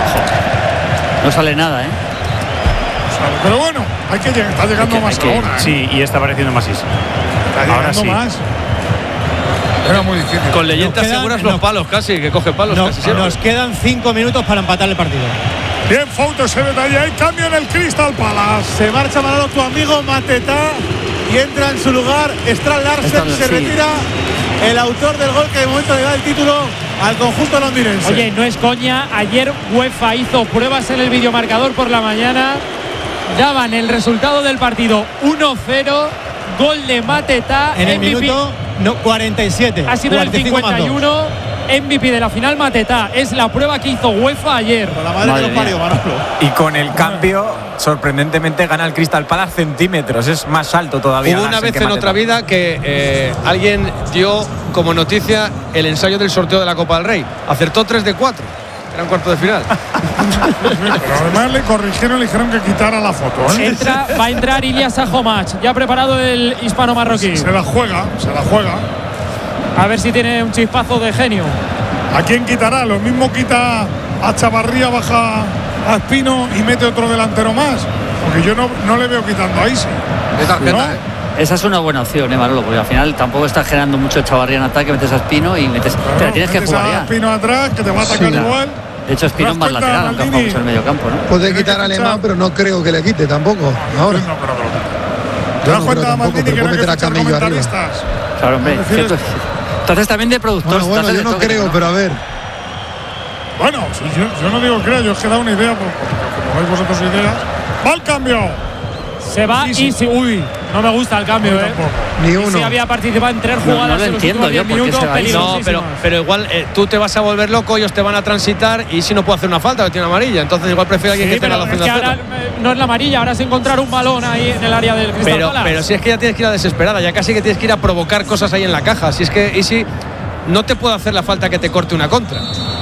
[SPEAKER 3] No sale nada, ¿eh?
[SPEAKER 6] Pero bueno, hay que llegar, está llegando
[SPEAKER 3] Hay que-
[SPEAKER 6] más
[SPEAKER 3] hay que-
[SPEAKER 6] ahora. ¿eh?
[SPEAKER 12] Sí, y está apareciendo más Isi.
[SPEAKER 6] Está
[SPEAKER 12] ahora
[SPEAKER 6] llegando
[SPEAKER 12] sí.
[SPEAKER 6] más. Era muy difícil.
[SPEAKER 1] Con Leyen te
[SPEAKER 14] Nos quedan-
[SPEAKER 1] aseguras los
[SPEAKER 14] no.
[SPEAKER 1] palos casi, que coge palos
[SPEAKER 14] No,
[SPEAKER 1] casi siempre.
[SPEAKER 14] nos quedan cinco minutos para empatar el partido.
[SPEAKER 6] Bien, foto ese detalle ahí. Cambia en el Crystal Palace.
[SPEAKER 8] Se marcha Manolo, tu amigo Mateta, y entra en su lugar Strand Larsen.
[SPEAKER 3] Strand,
[SPEAKER 8] Se
[SPEAKER 3] sí.
[SPEAKER 8] retira el autor del gol que de momento le da el título al conjunto londinense.
[SPEAKER 7] Oye, no es coña, ayer UEFA hizo pruebas en el videomarcador por la mañana, daban el resultado del partido uno cero, gol de Mateta,
[SPEAKER 14] En el
[SPEAKER 7] M V P,
[SPEAKER 14] minuto no, cuarenta y siete.
[SPEAKER 7] ha sido el
[SPEAKER 14] cuarenta y cinco más dos.
[SPEAKER 7] cincuenta y uno, M V P de la final Mateta, es la prueba que hizo UEFA ayer.
[SPEAKER 8] Con la madre,
[SPEAKER 3] Madre
[SPEAKER 8] que los parió,
[SPEAKER 3] mía.
[SPEAKER 8] Manolo.
[SPEAKER 11] Y con el cambio, sorprendentemente gana el Crystal Palace centímetros. Es más alto todavía.
[SPEAKER 1] Hubo una
[SPEAKER 11] Larsen
[SPEAKER 1] vez
[SPEAKER 11] que
[SPEAKER 1] en
[SPEAKER 11] Mateta.
[SPEAKER 1] otra vida que eh, alguien dio como noticia el ensayo del sorteo de la Copa del Rey. Acertó tres de cuatro. Era un cuarto de final.
[SPEAKER 6] Pero además le corrigieron, le dijeron que quitara la foto. ¿eh?
[SPEAKER 7] Entra, va a entrar Ilias Sajomach, ya preparado el hispano-marroquí.
[SPEAKER 6] Se la juega, se la juega.
[SPEAKER 7] A ver si tiene un chispazo de genio.
[SPEAKER 6] ¿A quién quitará? Lo mismo quita a Chavarría, baja a Espino y mete otro delantero más. Porque yo no, no le veo quitando a Isi.
[SPEAKER 1] De tarjeta,
[SPEAKER 6] ¿No?
[SPEAKER 1] ¿eh?
[SPEAKER 3] Esa es una buena opción, ¿eh, Manolo? Porque al final tampoco está generando mucho Chavarría en ataque, metes a Espino y metes.
[SPEAKER 6] Claro,
[SPEAKER 3] te la tienes que
[SPEAKER 6] metes
[SPEAKER 3] jugar
[SPEAKER 6] a
[SPEAKER 3] ya.
[SPEAKER 6] Espino atrás, que te va a atacar
[SPEAKER 3] Sí.
[SPEAKER 6] igual.
[SPEAKER 3] De hecho, Espino es más
[SPEAKER 6] ¿Te das cuenta,
[SPEAKER 3] lateral, aunque ha jugado
[SPEAKER 6] Maldini?
[SPEAKER 3] mucho en el medio campo, ¿no?
[SPEAKER 10] Puede
[SPEAKER 6] Tiene
[SPEAKER 10] quitar
[SPEAKER 6] que
[SPEAKER 10] a
[SPEAKER 6] fichar.
[SPEAKER 10] Alemán, pero no creo que le quite tampoco. Ahora.
[SPEAKER 6] No, pero, pero, ¿Te
[SPEAKER 10] Yo
[SPEAKER 6] das
[SPEAKER 10] no
[SPEAKER 6] cuenta,
[SPEAKER 10] creo tampoco,
[SPEAKER 6] Maldini,
[SPEAKER 10] pero
[SPEAKER 6] que no
[SPEAKER 10] puede
[SPEAKER 6] hay que
[SPEAKER 10] meter a
[SPEAKER 6] fichar
[SPEAKER 10] Camello arriba.
[SPEAKER 6] comentaristas?
[SPEAKER 3] Claro, hombre.
[SPEAKER 6] ¿Prefieres?
[SPEAKER 3] cierto. Entonces también de productor.
[SPEAKER 10] Bueno, bueno, yo no creo, pero a ver.
[SPEAKER 6] Bueno, si yo, yo no digo creo, yo os he dado una idea, porque como veis vosotros ideas. ¡Va el cambio!
[SPEAKER 7] Se va
[SPEAKER 6] Sí, sí.
[SPEAKER 7] y si. Uy, no me gusta el cambio,
[SPEAKER 6] Yo
[SPEAKER 7] eh.
[SPEAKER 6] tampoco.
[SPEAKER 10] Ni
[SPEAKER 7] Y
[SPEAKER 10] uno.
[SPEAKER 7] sí había participado en tres
[SPEAKER 3] No,
[SPEAKER 7] jugadas
[SPEAKER 3] no lo
[SPEAKER 7] en los
[SPEAKER 3] entiendo
[SPEAKER 7] últimos
[SPEAKER 3] yo,
[SPEAKER 7] diez
[SPEAKER 3] ¿por qué
[SPEAKER 7] minutos
[SPEAKER 3] se va ahí?
[SPEAKER 1] No, pero,
[SPEAKER 7] peligrosísimas.
[SPEAKER 1] pero igual eh, tú te vas a volver loco, ellos te van a transitar y si no puede hacer una falta, que tiene amarilla. Entonces igual prefiero a alguien
[SPEAKER 7] Sí,
[SPEAKER 1] que tenga
[SPEAKER 7] pero
[SPEAKER 1] la
[SPEAKER 7] es
[SPEAKER 1] opción
[SPEAKER 7] que
[SPEAKER 1] de
[SPEAKER 7] ahora
[SPEAKER 1] hacerlo.
[SPEAKER 7] eh, no es la amarilla, ahora es encontrar un balón ahí en el área del Crystal
[SPEAKER 1] Pero,
[SPEAKER 7] Palace.
[SPEAKER 1] pero si es que ya tienes que ir a desesperada, ya casi que tienes que ir a provocar cosas ahí en la caja. Si es que Isi no te puede hacer la falta que te corte una contra.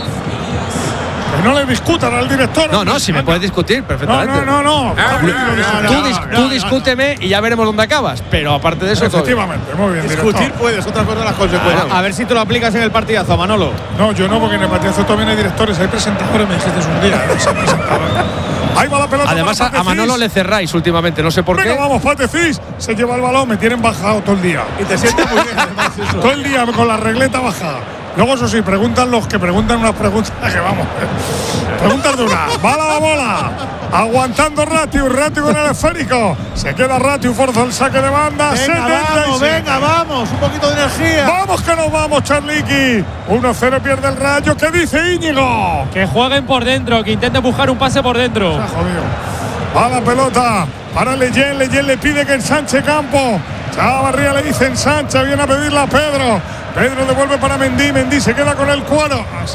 [SPEAKER 6] Que no le discutan al director.
[SPEAKER 1] No, no, si me
[SPEAKER 6] Venga.
[SPEAKER 1] puedes discutir
[SPEAKER 6] No,
[SPEAKER 1] perfectamente.
[SPEAKER 6] no, no, no.
[SPEAKER 1] Tú, dis- tú discúteme y ya veremos dónde acabas. Pero aparte de eso, todo bien.
[SPEAKER 6] Efectivamente, muy bien,
[SPEAKER 8] Discutir
[SPEAKER 6] director.
[SPEAKER 8] puedes, otra cosa las consecuencias.
[SPEAKER 11] A ver si te lo aplicas en el partidazo, Manolo.
[SPEAKER 6] No, yo no, porque en el partidazo también hay directores, hay presentadores, me dijiste un día. ¿eh? Ese presentador. Ahí va la pelota.
[SPEAKER 1] Además, a,
[SPEAKER 6] para
[SPEAKER 1] a Manolo
[SPEAKER 6] Patecís.
[SPEAKER 1] le cerráis últimamente, no sé por
[SPEAKER 6] Venga,
[SPEAKER 1] qué.
[SPEAKER 6] vamos, Patecís. Se lleva el balón, me tienen bajado todo el día.
[SPEAKER 8] Y te sientes muy bien, además, eso.
[SPEAKER 6] Todo el día con la regleta bajada. Luego, eso sí, preguntan los que preguntan unas preguntas que vamos. Preguntas de una. Va la bola. Aguantando Ratiu. Ratiu con el esférico. Se queda Ratiu, forza el saque de banda.
[SPEAKER 8] Venga,
[SPEAKER 6] setenta y
[SPEAKER 8] vamos,
[SPEAKER 6] seis.
[SPEAKER 8] venga, vamos. Un poquito de energía.
[SPEAKER 6] Vamos que nos vamos, Charliqui. uno cero pierde el Rayo. ¿Qué dice Íñigo?
[SPEAKER 7] Que jueguen por dentro, que intenten buscar un pase por dentro.
[SPEAKER 6] Se ha jodido. Va la pelota para Leyen. Leyen le pide que ensanche campo. Chavarría le dice ensancha. Viene a pedirla a Pedro. Pedro devuelve para Mendy. Mendy se queda con el cuero. Así.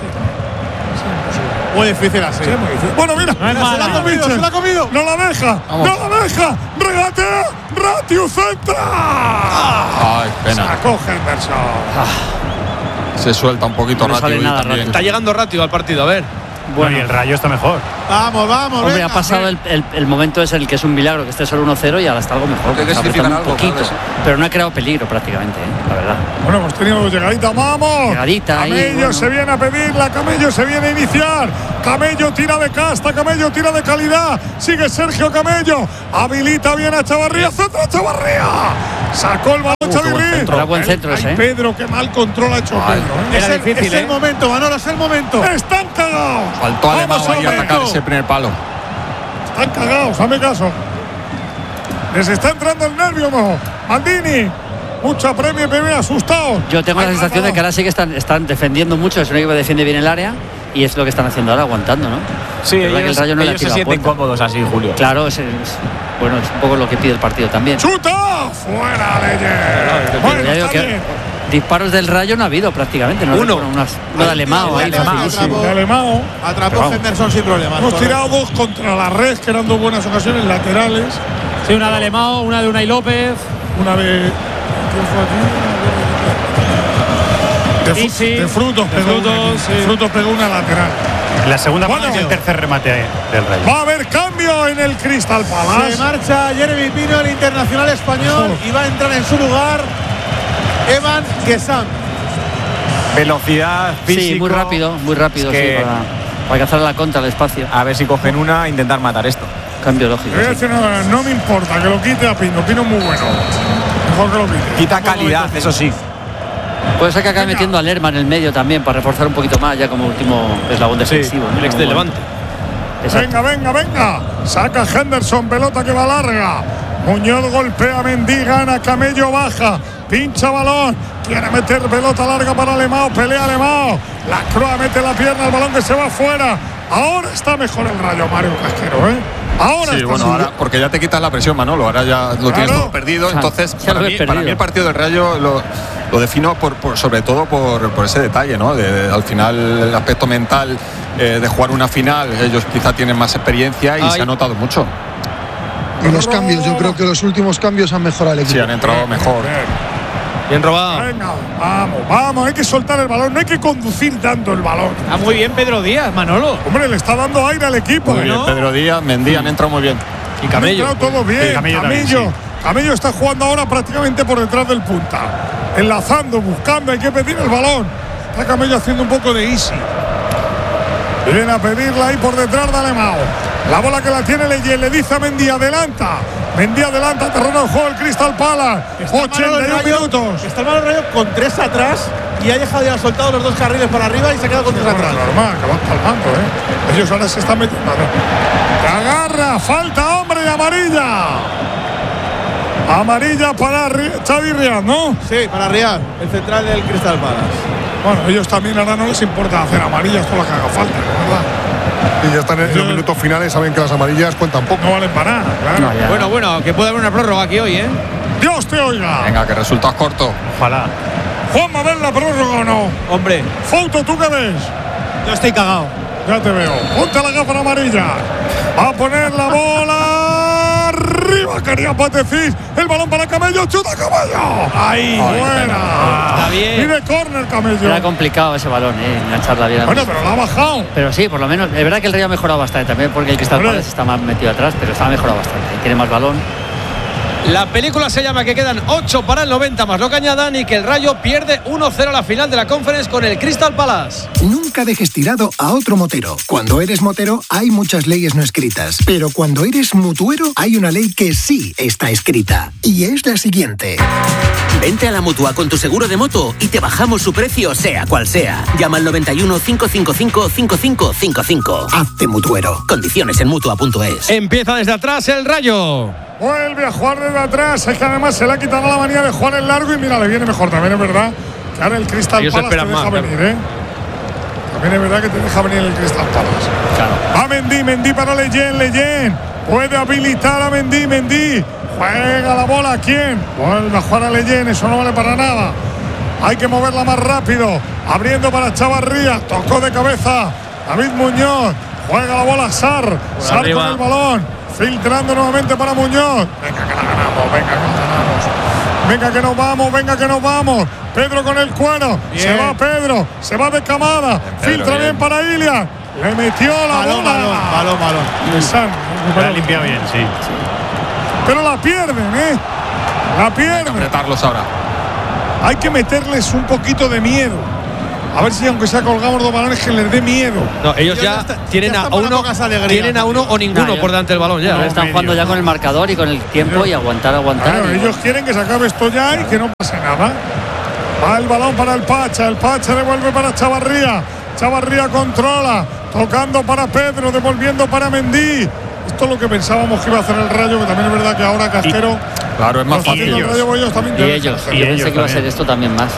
[SPEAKER 8] Muy difícil así.
[SPEAKER 6] Sí, muy difícil. Bueno, mira.
[SPEAKER 7] No es
[SPEAKER 6] se
[SPEAKER 7] mala.
[SPEAKER 6] la ha comido, se la ha comido. No la deja.
[SPEAKER 9] Vamos.
[SPEAKER 6] No la deja. Regatea. Ratiu centra.
[SPEAKER 9] Ay, pena.
[SPEAKER 6] Sacó Henderson.
[SPEAKER 9] Se suelta un poquito
[SPEAKER 3] No
[SPEAKER 9] rápido
[SPEAKER 3] sale
[SPEAKER 9] y
[SPEAKER 3] nada
[SPEAKER 9] también.
[SPEAKER 1] Está llegando rápido al partido, a ver.
[SPEAKER 12] Bueno, y el Rayo está mejor.
[SPEAKER 8] Vamos, vamos.
[SPEAKER 3] Hombre,
[SPEAKER 8] venga,
[SPEAKER 3] ha pasado el, el, el momento es el que es un milagro que esté solo uno cero y ahora está algo mejor.
[SPEAKER 9] Hay que
[SPEAKER 3] Está
[SPEAKER 9] significar
[SPEAKER 3] apretando un
[SPEAKER 9] algo,
[SPEAKER 3] poquito,
[SPEAKER 9] claro,
[SPEAKER 3] pero no ha creado peligro prácticamente, ¿eh? La verdad.
[SPEAKER 6] Bueno, hemos tenido llegadita, vamos.
[SPEAKER 3] Llegadita ahí,
[SPEAKER 6] Camello
[SPEAKER 3] bueno.
[SPEAKER 6] se viene a pedirla, Camello se viene a iniciar. Camello tira de casta, Camello tira de calidad. Sigue Sergio Camello. Habilita bien a Chavarría, centro Chavarría. Sacó el balón
[SPEAKER 3] Uh,
[SPEAKER 6] Chavarría.
[SPEAKER 3] Era buen centro ese,
[SPEAKER 6] Ay,
[SPEAKER 3] ¿eh?
[SPEAKER 6] Pedro, qué mal control ha hecho
[SPEAKER 9] Ay,
[SPEAKER 6] Pedro. ¿eh?
[SPEAKER 8] Es,
[SPEAKER 1] Era
[SPEAKER 8] el,
[SPEAKER 1] difícil,
[SPEAKER 8] es
[SPEAKER 1] ¿eh?
[SPEAKER 8] el momento, Manolo, es el momento.
[SPEAKER 6] Están cagados.
[SPEAKER 9] Faltó a Alemão
[SPEAKER 6] Vamos,
[SPEAKER 9] ahí a
[SPEAKER 6] hombre.
[SPEAKER 9] atacar ese primer palo.
[SPEAKER 6] Están cagados, hazme caso. Les está entrando el nervio, mojo. Maldini. Mucha premio, bebé, asustado.
[SPEAKER 3] Yo tengo la sensación de que ahora sí que están, están defendiendo mucho, es un equipo que defiende bien el área y es lo que están haciendo ahora, aguantando, ¿no?
[SPEAKER 11] Sí,
[SPEAKER 3] Es verdad
[SPEAKER 11] ellos,
[SPEAKER 3] que el Rayo no le ha
[SPEAKER 11] ellos se
[SPEAKER 3] tirado a
[SPEAKER 11] sienten
[SPEAKER 3] puerta.
[SPEAKER 11] cómodos así, Julio.
[SPEAKER 3] Claro, es, es- bueno, es un poco lo que pide el partido también.
[SPEAKER 6] ¡Chuta! ¡Fuera, Leyer! Bueno,
[SPEAKER 3] Ya digo
[SPEAKER 6] está
[SPEAKER 3] que
[SPEAKER 6] bien.
[SPEAKER 3] disparos del Rayo no ha habido prácticamente, no
[SPEAKER 1] Uno.
[SPEAKER 3] recuerdo, unas, una de Alemão ahí,
[SPEAKER 8] Alemão,
[SPEAKER 3] facilísimo.
[SPEAKER 6] De Alemão.
[SPEAKER 8] Atrapó
[SPEAKER 3] Pero
[SPEAKER 8] Henderson sin problemas.
[SPEAKER 6] Hemos
[SPEAKER 8] correcto.
[SPEAKER 6] tirado dos contra la red, que eran dos buenas ocasiones laterales.
[SPEAKER 7] Sí, una de Alemão, una de Unai López.
[SPEAKER 6] Una de. ¿Quién fue aquí? De,
[SPEAKER 7] Sí,
[SPEAKER 6] fru-
[SPEAKER 7] sí.
[SPEAKER 6] de frutos,
[SPEAKER 7] De
[SPEAKER 6] pegó
[SPEAKER 7] Frutos,
[SPEAKER 6] una,
[SPEAKER 7] sí.
[SPEAKER 6] de frutos pegó una lateral.
[SPEAKER 12] La segunda
[SPEAKER 6] Bueno.
[SPEAKER 12] parte y el tercer remate del Rayo.
[SPEAKER 6] Va a haber cambio en el Crystal
[SPEAKER 8] Se
[SPEAKER 6] Palace.
[SPEAKER 8] marcha Jeremy Pino, el internacional español, y va a entrar en su lugar Evan Gesam.
[SPEAKER 11] Velocidad, físico.
[SPEAKER 3] Sí, muy rápido, muy rápido,
[SPEAKER 11] Es que-
[SPEAKER 3] sí, para, para alcanzar la contra al espacio.
[SPEAKER 11] A ver si cogen una e intentar matar esto.
[SPEAKER 3] Cambio
[SPEAKER 6] Le
[SPEAKER 3] lógico.
[SPEAKER 6] voy a
[SPEAKER 3] sí.
[SPEAKER 6] decir una cosa, no me importa que lo quite a Pino. Pino es muy bueno. Mejor que lo quite.
[SPEAKER 11] Quita
[SPEAKER 6] Tampoco
[SPEAKER 11] calidad,
[SPEAKER 6] me-
[SPEAKER 11] eso sí.
[SPEAKER 3] Puede ser que acabe
[SPEAKER 6] Venga.
[SPEAKER 3] metiendo a Lerma en el medio también para reforzar un poquito más ya como último eslabón defensivo. ¿no?
[SPEAKER 1] El ex
[SPEAKER 3] Como
[SPEAKER 1] del
[SPEAKER 3] bueno.
[SPEAKER 1] Levante.
[SPEAKER 3] Exacto.
[SPEAKER 6] Venga, venga, venga. Saca Henderson, pelota que va larga. Muñoz golpea a Mendy, gana, Camello baja, pincha balón, quiere meter pelota larga para Alemão, pelea Alemão. La Croa mete la pierna, el balón que se va fuera. Ahora está mejor el Rayo, Mario Casquero, ¿eh? Ahora
[SPEAKER 9] Sí,
[SPEAKER 6] está
[SPEAKER 9] bueno,
[SPEAKER 6] suyo.
[SPEAKER 9] ahora, porque ya te quitas la presión, Manolo, ahora ya lo tienes
[SPEAKER 6] Claro.
[SPEAKER 9] todo perdido, entonces
[SPEAKER 3] Ya
[SPEAKER 9] para
[SPEAKER 3] lo he
[SPEAKER 9] mí,
[SPEAKER 3] perdido.
[SPEAKER 9] para mí el partido del Rayo lo, lo defino por, por- sobre todo por, por ese detalle, ¿no? De- al final el aspecto mental eh, de jugar una final, ellos quizá tienen más experiencia y
[SPEAKER 1] Ay.
[SPEAKER 9] se ha notado mucho.
[SPEAKER 10] Y los cambios, yo creo que los últimos cambios han mejorado el equipo.
[SPEAKER 9] Sí, han entrado mejor.
[SPEAKER 1] Bien robado.
[SPEAKER 6] Venga, vamos, vamos, hay que soltar el balón, no hay que conducir dando el balón.
[SPEAKER 7] Ah, muy bien Pedro Díaz, Manolo.
[SPEAKER 6] Hombre, le está dando aire al equipo.
[SPEAKER 9] Muy
[SPEAKER 6] ¿eh?
[SPEAKER 9] bien, Pedro Díaz, Mendy han entrado muy bien.
[SPEAKER 1] Y
[SPEAKER 6] Han
[SPEAKER 1] Camello.
[SPEAKER 6] entrado todo bien.
[SPEAKER 12] Sí, Camello
[SPEAKER 6] Camello,
[SPEAKER 12] también,
[SPEAKER 6] Camello está jugando ahora prácticamente por detrás del punta. Enlazando, buscando, hay que pedir el balón. Está Camello haciendo un poco de easy. Viene a pedirla ahí por detrás de Alemão. La bola que la tiene Leyen, le dice a Mendy, adelanta. Mendy adelanta, terreno de juego el Crystal Palace.
[SPEAKER 8] Está el Manolo
[SPEAKER 6] ochenta y un
[SPEAKER 8] Rayo-
[SPEAKER 6] minutos.
[SPEAKER 8] Está el Manolo Rayo con tres atrás y ha dejado ya soltado los dos carriles para arriba y se ha quedado con tres
[SPEAKER 6] Bueno,
[SPEAKER 8] atrás.
[SPEAKER 6] normal, que van palmando, ¿eh? Ellos ahora se están metiendo. Te agarra, falta hombre y amarilla. Amarilla para Ri- Xavi Riad, ¿no?
[SPEAKER 8] Sí, para Real, el central del Crystal Palace.
[SPEAKER 6] Bueno, ellos también ahora no les importa hacer amarillas todas las que haga falta, ¿verdad?
[SPEAKER 13] Y ya están en los minutos finales, saben que las amarillas cuentan poco.
[SPEAKER 6] No valen para nada, claro.
[SPEAKER 3] No, ya.
[SPEAKER 1] Bueno, bueno, que puede haber una prórroga aquí hoy, ¿eh?
[SPEAKER 6] Dios te oiga.
[SPEAKER 9] Venga, que resultados cortos.
[SPEAKER 12] Ojalá.
[SPEAKER 6] Juan, ¿va a ver la prórroga o no?
[SPEAKER 7] Hombre,
[SPEAKER 6] Fouto, ¿tú qué ves?
[SPEAKER 7] yo estoy cagado.
[SPEAKER 6] Ya te veo. Ponte la gafa amarilla. Va a poner la bola arriba. Quería Patecís. El balón para Camello. ¡Chuta Camello! ¡Ahí! ¡Buena!
[SPEAKER 1] Está bien.
[SPEAKER 6] Pide córner Camello.
[SPEAKER 3] Era complicado ese balón, ¿eh? Engancharla bien.
[SPEAKER 6] Bueno, pero la ha bajado.
[SPEAKER 3] Pero sí, por lo menos, es verdad que el Rayo ha mejorado bastante también porque el Crystal
[SPEAKER 6] Hombre.
[SPEAKER 3] Palace está más metido atrás, pero está mejorado bastante. Tiene más balón.
[SPEAKER 1] La película se llama que quedan ocho para el noventa más lo que añadan y que el Rayo pierde uno cero la final de la Conference con el Crystal Palace.
[SPEAKER 17] Nunca dejes tirado a otro motero. Cuando eres motero hay muchas leyes no escritas, pero cuando eres mutuero hay una ley que sí está escrita y es la siguiente.
[SPEAKER 18] Vente a la Mutua con tu seguro de moto y te bajamos su precio sea cual sea. Llama al noventa y uno, cinco cinco cinco, cinco cinco cinco cinco.
[SPEAKER 17] Hazte mutuero.
[SPEAKER 18] Condiciones en Mutua punto es.
[SPEAKER 1] Empieza desde atrás el Rayo.
[SPEAKER 6] Vuelve a jugar desde atrás. Es que además se le ha quitado la manía de jugar en largo y mira, le viene mejor. También es verdad que ahora el Crystal
[SPEAKER 1] Ellos
[SPEAKER 6] Palace te
[SPEAKER 1] esperan
[SPEAKER 6] deja
[SPEAKER 1] más,
[SPEAKER 6] venir, ¿eh? También es verdad que te deja venir el Crystal Palace.
[SPEAKER 1] Claro.
[SPEAKER 6] Va Mendy, Mendy para Leyen, Leyen. Puede habilitar a Mendy, Mendy. Juega la bola, ¿a quién? Vuelve a jugar a Leyen, eso no vale para nada. Hay que moverla más rápido. Abriendo para Chavarría. Tocó de cabeza David Muñoz. Juega la bola Sar. Sar
[SPEAKER 1] arriba.
[SPEAKER 6] con el balón. Filtrando nuevamente para Muñoz. Venga que la ganamos, venga que la ganamos. Venga que nos vamos, venga que nos vamos. Pedro con el cuero.
[SPEAKER 8] Bien.
[SPEAKER 6] Se va Pedro. Se va de camada.
[SPEAKER 9] Pedro,
[SPEAKER 6] Filtra bien,
[SPEAKER 9] bien.
[SPEAKER 6] para Ilian. Le metió la
[SPEAKER 8] balón,
[SPEAKER 6] bola.
[SPEAKER 8] balón, balón, balón.
[SPEAKER 6] San,
[SPEAKER 12] Lo ha limpiado bien, sí.
[SPEAKER 6] pero la pierden, ¿eh? La pierden.
[SPEAKER 9] Apretarlos ahora.
[SPEAKER 6] Hay que meterles un poquito de miedo. A ver si aunque sea colgamos dos balones que les dé miedo.
[SPEAKER 1] No, ellos ya, ya está, tienen ya a uno, tienen a uno o ninguno no, por delante del balón ya.
[SPEAKER 3] No, están jugando ya con el marcador y con el tiempo y aguantar, aguantar.
[SPEAKER 6] Claro,
[SPEAKER 3] y
[SPEAKER 6] ellos quieren que se acabe esto ya y que no pase nada. Va el balón para el Pacha, el Pacha devuelve para Chavarría. Chavarría controla, tocando para Pedro, devolviendo para Mendy. Esto es lo que pensábamos que iba a hacer el Rayo, que también es verdad que ahora Castero.
[SPEAKER 9] Y, claro, es más fácil.
[SPEAKER 6] El Rayo, ellos también
[SPEAKER 3] y ellos, y yo pensé que iba a ser esto también más.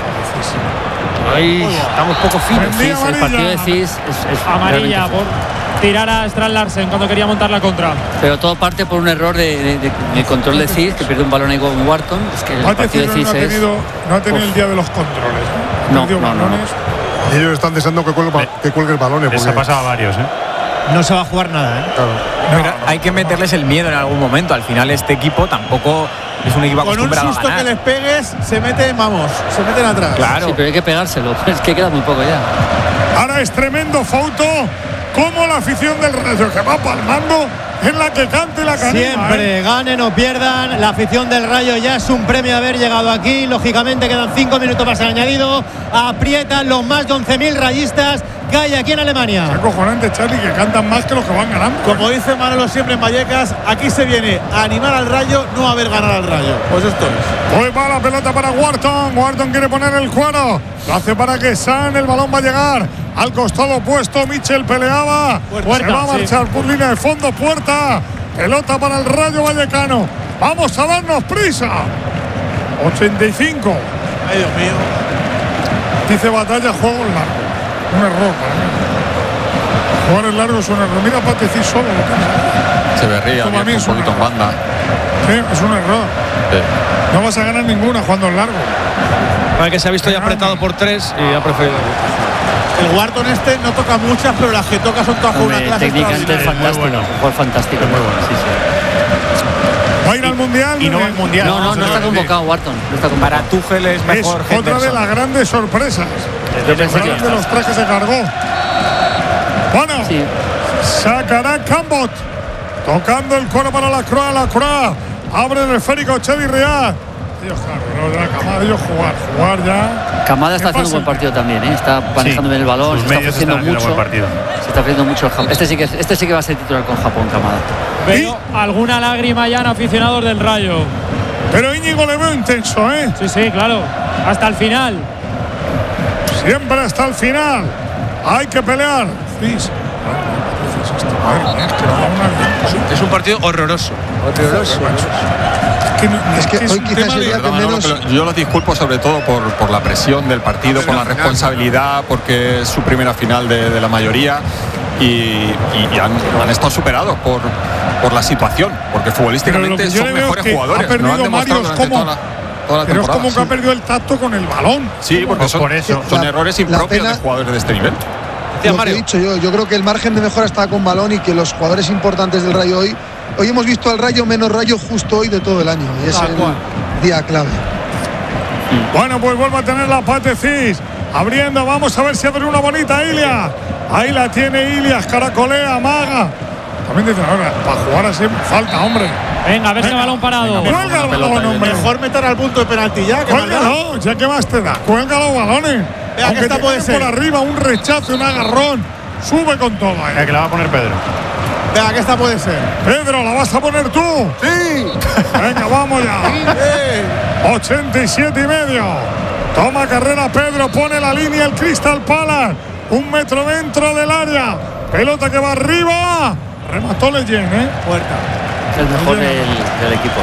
[SPEAKER 1] Ahí estamos poco finos.
[SPEAKER 3] Cis, el partido de Cis es, es
[SPEAKER 7] amarilla por tirar a Strand Larsen cuando quería montar la contra.
[SPEAKER 3] Pero todo parte por un error de, de, de, de control de Cis, que pierde un balón ahí con Wharton. Es que el
[SPEAKER 6] no
[SPEAKER 3] partido de Cis
[SPEAKER 6] no ha tenido,
[SPEAKER 3] es.
[SPEAKER 6] No ha tenido el día de los controles.
[SPEAKER 3] No, no, no, no.
[SPEAKER 13] Y ellos están deseando que cuelgue, que cuelgue el balón.
[SPEAKER 12] Les ha pasado a varios, ¿eh?
[SPEAKER 14] No se va a jugar nada, ¿eh?
[SPEAKER 13] Claro.
[SPEAKER 11] No, no. Hay que meterles el miedo en algún momento. Al final este equipo tampoco es un equipo acostumbrado a ganar.
[SPEAKER 8] Con un susto que les pegues, se meten, vamos, se meten atrás.
[SPEAKER 3] Claro. Sí, pero hay que pegárselo. Es que queda muy poco ya.
[SPEAKER 6] Ahora es tremendo Fouto, como la afición del Rayo que va palmando en la que cante la canima.
[SPEAKER 14] Siempre,
[SPEAKER 6] ¿eh?
[SPEAKER 14] ganen o pierdan, la afición del Rayo ya es un premio haber llegado aquí. Lógicamente quedan cinco minutos más añadido. Aprietan los más de once mil rayistas que hay aquí en Alemania.
[SPEAKER 6] Es acojonante, Charlie, que cantan más que los que van ganando.
[SPEAKER 8] Como dice Manolo siempre en Vallecas, aquí se viene a animar al Rayo, no a ver ganar al Rayo. Pues esto es.
[SPEAKER 6] Pues va la pelota para Wharton. Wharton quiere poner el cuero. Lo hace para que San, el balón va a llegar al costado opuesto. Michel peleaba.
[SPEAKER 7] Puerta,
[SPEAKER 6] se va a marchar
[SPEAKER 7] sí.
[SPEAKER 6] por línea de fondo. Puerta. Pelota para el Rayo Vallecano. Vamos a darnos prisa. ochenta y cinco.
[SPEAKER 8] Ay, Dios mío.
[SPEAKER 6] Dice Batalla, juego en largo. Un error para mí. Jugar en largo es un error. Mira Patecís solo.
[SPEAKER 9] Se berría un poquito en banda.
[SPEAKER 6] Sí, es un error.
[SPEAKER 9] Sí.
[SPEAKER 6] No vas a ganar ninguna jugando en largo.
[SPEAKER 1] Para que se ha visto ya apretado por tres y ha preferido.
[SPEAKER 8] El Wharton este no toca muchas, pero las que toca son todas con una clase.
[SPEAKER 3] Técnicamente es fantástico. Bueno. Juego fantástico. Muy bueno, sí, sí.
[SPEAKER 6] Va a ir al mundial.
[SPEAKER 12] Y no va al mundial.
[SPEAKER 3] No, no, no está convocado Wharton. No está convocado.
[SPEAKER 11] Para Tuchel es mejor.
[SPEAKER 6] Es otra de las grandes sorpresas.
[SPEAKER 3] Yo pensé que
[SPEAKER 6] de los tres que se cargó. Bueno,
[SPEAKER 3] sí.
[SPEAKER 6] Sacará Cambot. Tocando el coro para la Croix. La Croix abre el esférico Chevy Real. Dios, claro, de la Camada, ellos jugar, jugar ya.
[SPEAKER 3] Camada está haciendo un buen partido también, ¿eh? Está manejando sí. bien el balón, se está ofreciendo mucho. Se está ofreciendo mucho el Japón. Este sí que este sí que va a ser titular con Japón, Camada.
[SPEAKER 7] Veo alguna lágrima ya en aficionados del Rayo.
[SPEAKER 6] Pero Íñigo le veo intenso, ¿eh?
[SPEAKER 7] Sí, sí, claro. Hasta el final.
[SPEAKER 6] Siempre hasta el final. Hay que pelear. Sí.
[SPEAKER 1] Es un partido horroroso. Horroroso.
[SPEAKER 13] Es que, no, es que es hoy quizás sería que menos.
[SPEAKER 9] No, yo los disculpo sobre todo por, por la presión del partido, por la responsabilidad, porque es su primera final de, de la mayoría y, y, y han, han estado superados por, por la situación, porque futbolísticamente son mejores jugadores.
[SPEAKER 6] Ha perdido
[SPEAKER 9] no han
[SPEAKER 6] Mario como,
[SPEAKER 9] toda la, toda la
[SPEAKER 6] pero es como que
[SPEAKER 9] sí.
[SPEAKER 6] ha perdido el tacto con el balón.
[SPEAKER 9] Sí, porque
[SPEAKER 13] pues
[SPEAKER 9] son,
[SPEAKER 13] por eso.
[SPEAKER 9] son
[SPEAKER 13] la,
[SPEAKER 9] errores impropios de jugadores de este nivel.
[SPEAKER 10] Lo que he dicho yo, yo creo que el margen de mejora está con balón y que los jugadores importantes del Rayo hoy, hoy hemos visto al Rayo menos Rayo justo hoy de todo el año y es el día clave.
[SPEAKER 6] Bueno, pues vuelve a tener la Patecís abriendo, vamos a ver si abre una bonita Ilia. Ahí la tiene Ilias, caracolea, amaga. También dice, ahora, para jugar así falta, hombre.
[SPEAKER 7] Venga, a ver ese balón parado.
[SPEAKER 6] Cuelga el balón, hombre.
[SPEAKER 8] Mejor meter al punto de penalti ya.
[SPEAKER 6] Cuélgalo, ya que más te da. Cuelga los balones.
[SPEAKER 8] Vea,
[SPEAKER 6] aunque
[SPEAKER 8] que esta puede ser
[SPEAKER 6] por arriba, un rechazo, un agarrón. Sube con todo. ¿eh?
[SPEAKER 12] Mira, que la va a poner Pedro.
[SPEAKER 8] Vea, que esta puede ser.
[SPEAKER 6] Pedro, ¿la vas a poner tú?
[SPEAKER 8] Sí.
[SPEAKER 6] Venga, vamos ya.
[SPEAKER 8] Sí.
[SPEAKER 6] ochenta y siete y medio. Toma carrera Pedro, pone la línea el Crystal Palace. Un metro dentro del área. Pelota que va arriba. Remató Leyen, ¿eh?
[SPEAKER 8] Puerta.
[SPEAKER 3] Es el mejor del, del equipo.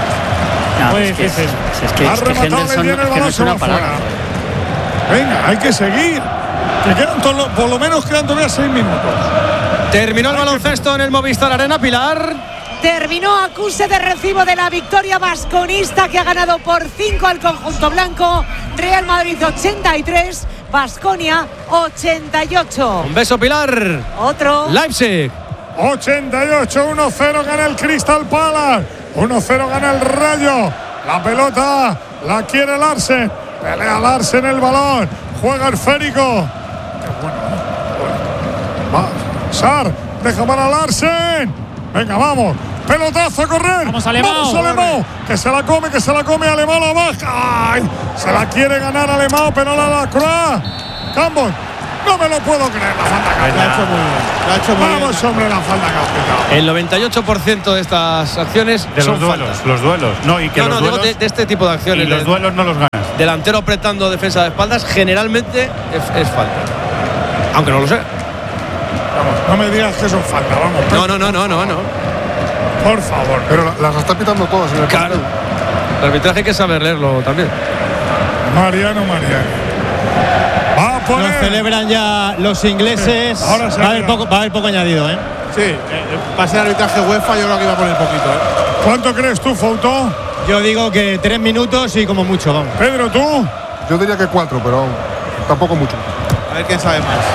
[SPEAKER 3] No,
[SPEAKER 6] pues
[SPEAKER 3] es que, es, es que,
[SPEAKER 6] ha
[SPEAKER 3] es que
[SPEAKER 6] rematado
[SPEAKER 3] Henderson
[SPEAKER 6] Leyen, el
[SPEAKER 3] es que no
[SPEAKER 6] balón
[SPEAKER 3] es
[SPEAKER 6] se
[SPEAKER 3] una
[SPEAKER 6] va
[SPEAKER 3] parada.
[SPEAKER 6] fuera. Venga, hay que seguir. Que quedan todo, por lo menos quedan todavía seis minutos.
[SPEAKER 1] Terminó el baloncesto en el Movistar Arena, Pilar.
[SPEAKER 15] Terminó acuse de recibo de la victoria vasconista que ha ganado por cinco al conjunto blanco. Real Madrid ochenta y tres, Baskonia ochenta y ocho.
[SPEAKER 1] Un beso, Pilar.
[SPEAKER 15] Otro.
[SPEAKER 1] Leipzig.
[SPEAKER 6] ochenta y ocho, uno cero gana el Crystal Palace. uno cero gana el Rayo. La pelota la quiere Larsen. Pelea Larsen el balón. Juega el Férico. Qué bueno, ¿eh? Va. Sar, deja para Larsen. Venga, vamos. Pelotazo a correr.
[SPEAKER 7] Vamos, Alemão.
[SPEAKER 6] Vamos, Alemão. Que se la come, que se la come Alemão, la baja. Ay, se la quiere ganar Alemão, pero la la Croix. Campos. No me lo puedo creer, la falta que
[SPEAKER 8] la ha hecho muy bien. La ha hecho muy bien.
[SPEAKER 6] Vamos, hombre, la falta que ha pitado.
[SPEAKER 1] El noventa y ocho por ciento de estas acciones
[SPEAKER 12] de
[SPEAKER 1] son
[SPEAKER 12] los duelos,
[SPEAKER 1] faltas.
[SPEAKER 12] los duelos. No, y que
[SPEAKER 1] no,
[SPEAKER 12] los
[SPEAKER 1] no,
[SPEAKER 12] duelos,
[SPEAKER 1] digo de, de este tipo de acciones.
[SPEAKER 12] Y los
[SPEAKER 1] de,
[SPEAKER 12] duelos no los ganas.
[SPEAKER 1] Delantero apretando defensa de espaldas, generalmente es, es falta. Aunque no lo sé.
[SPEAKER 6] Vamos, no me digas que son falta, vamos.
[SPEAKER 1] No, no, no, no, no, no.
[SPEAKER 6] Por favor.
[SPEAKER 13] Pero las está pitando todas. En el
[SPEAKER 1] claro. El arbitraje hay que saber leerlo también.
[SPEAKER 6] Mariano, Mariano. Va a poner.
[SPEAKER 14] Lo celebran ya los ingleses.
[SPEAKER 6] Ahora
[SPEAKER 14] va, a haber poco, va a haber poco añadido, ¿eh?
[SPEAKER 8] Sí, eh, va a ser arbitraje UEFA, yo creo que iba a poner poquito, ¿eh?
[SPEAKER 6] ¿Cuánto crees tú, Fouto?
[SPEAKER 14] Yo digo que tres minutos y como mucho, vamos.
[SPEAKER 6] Pedro, ¿tú?
[SPEAKER 13] Yo diría que cuatro, pero tampoco mucho.
[SPEAKER 8] A ver quién sabe más.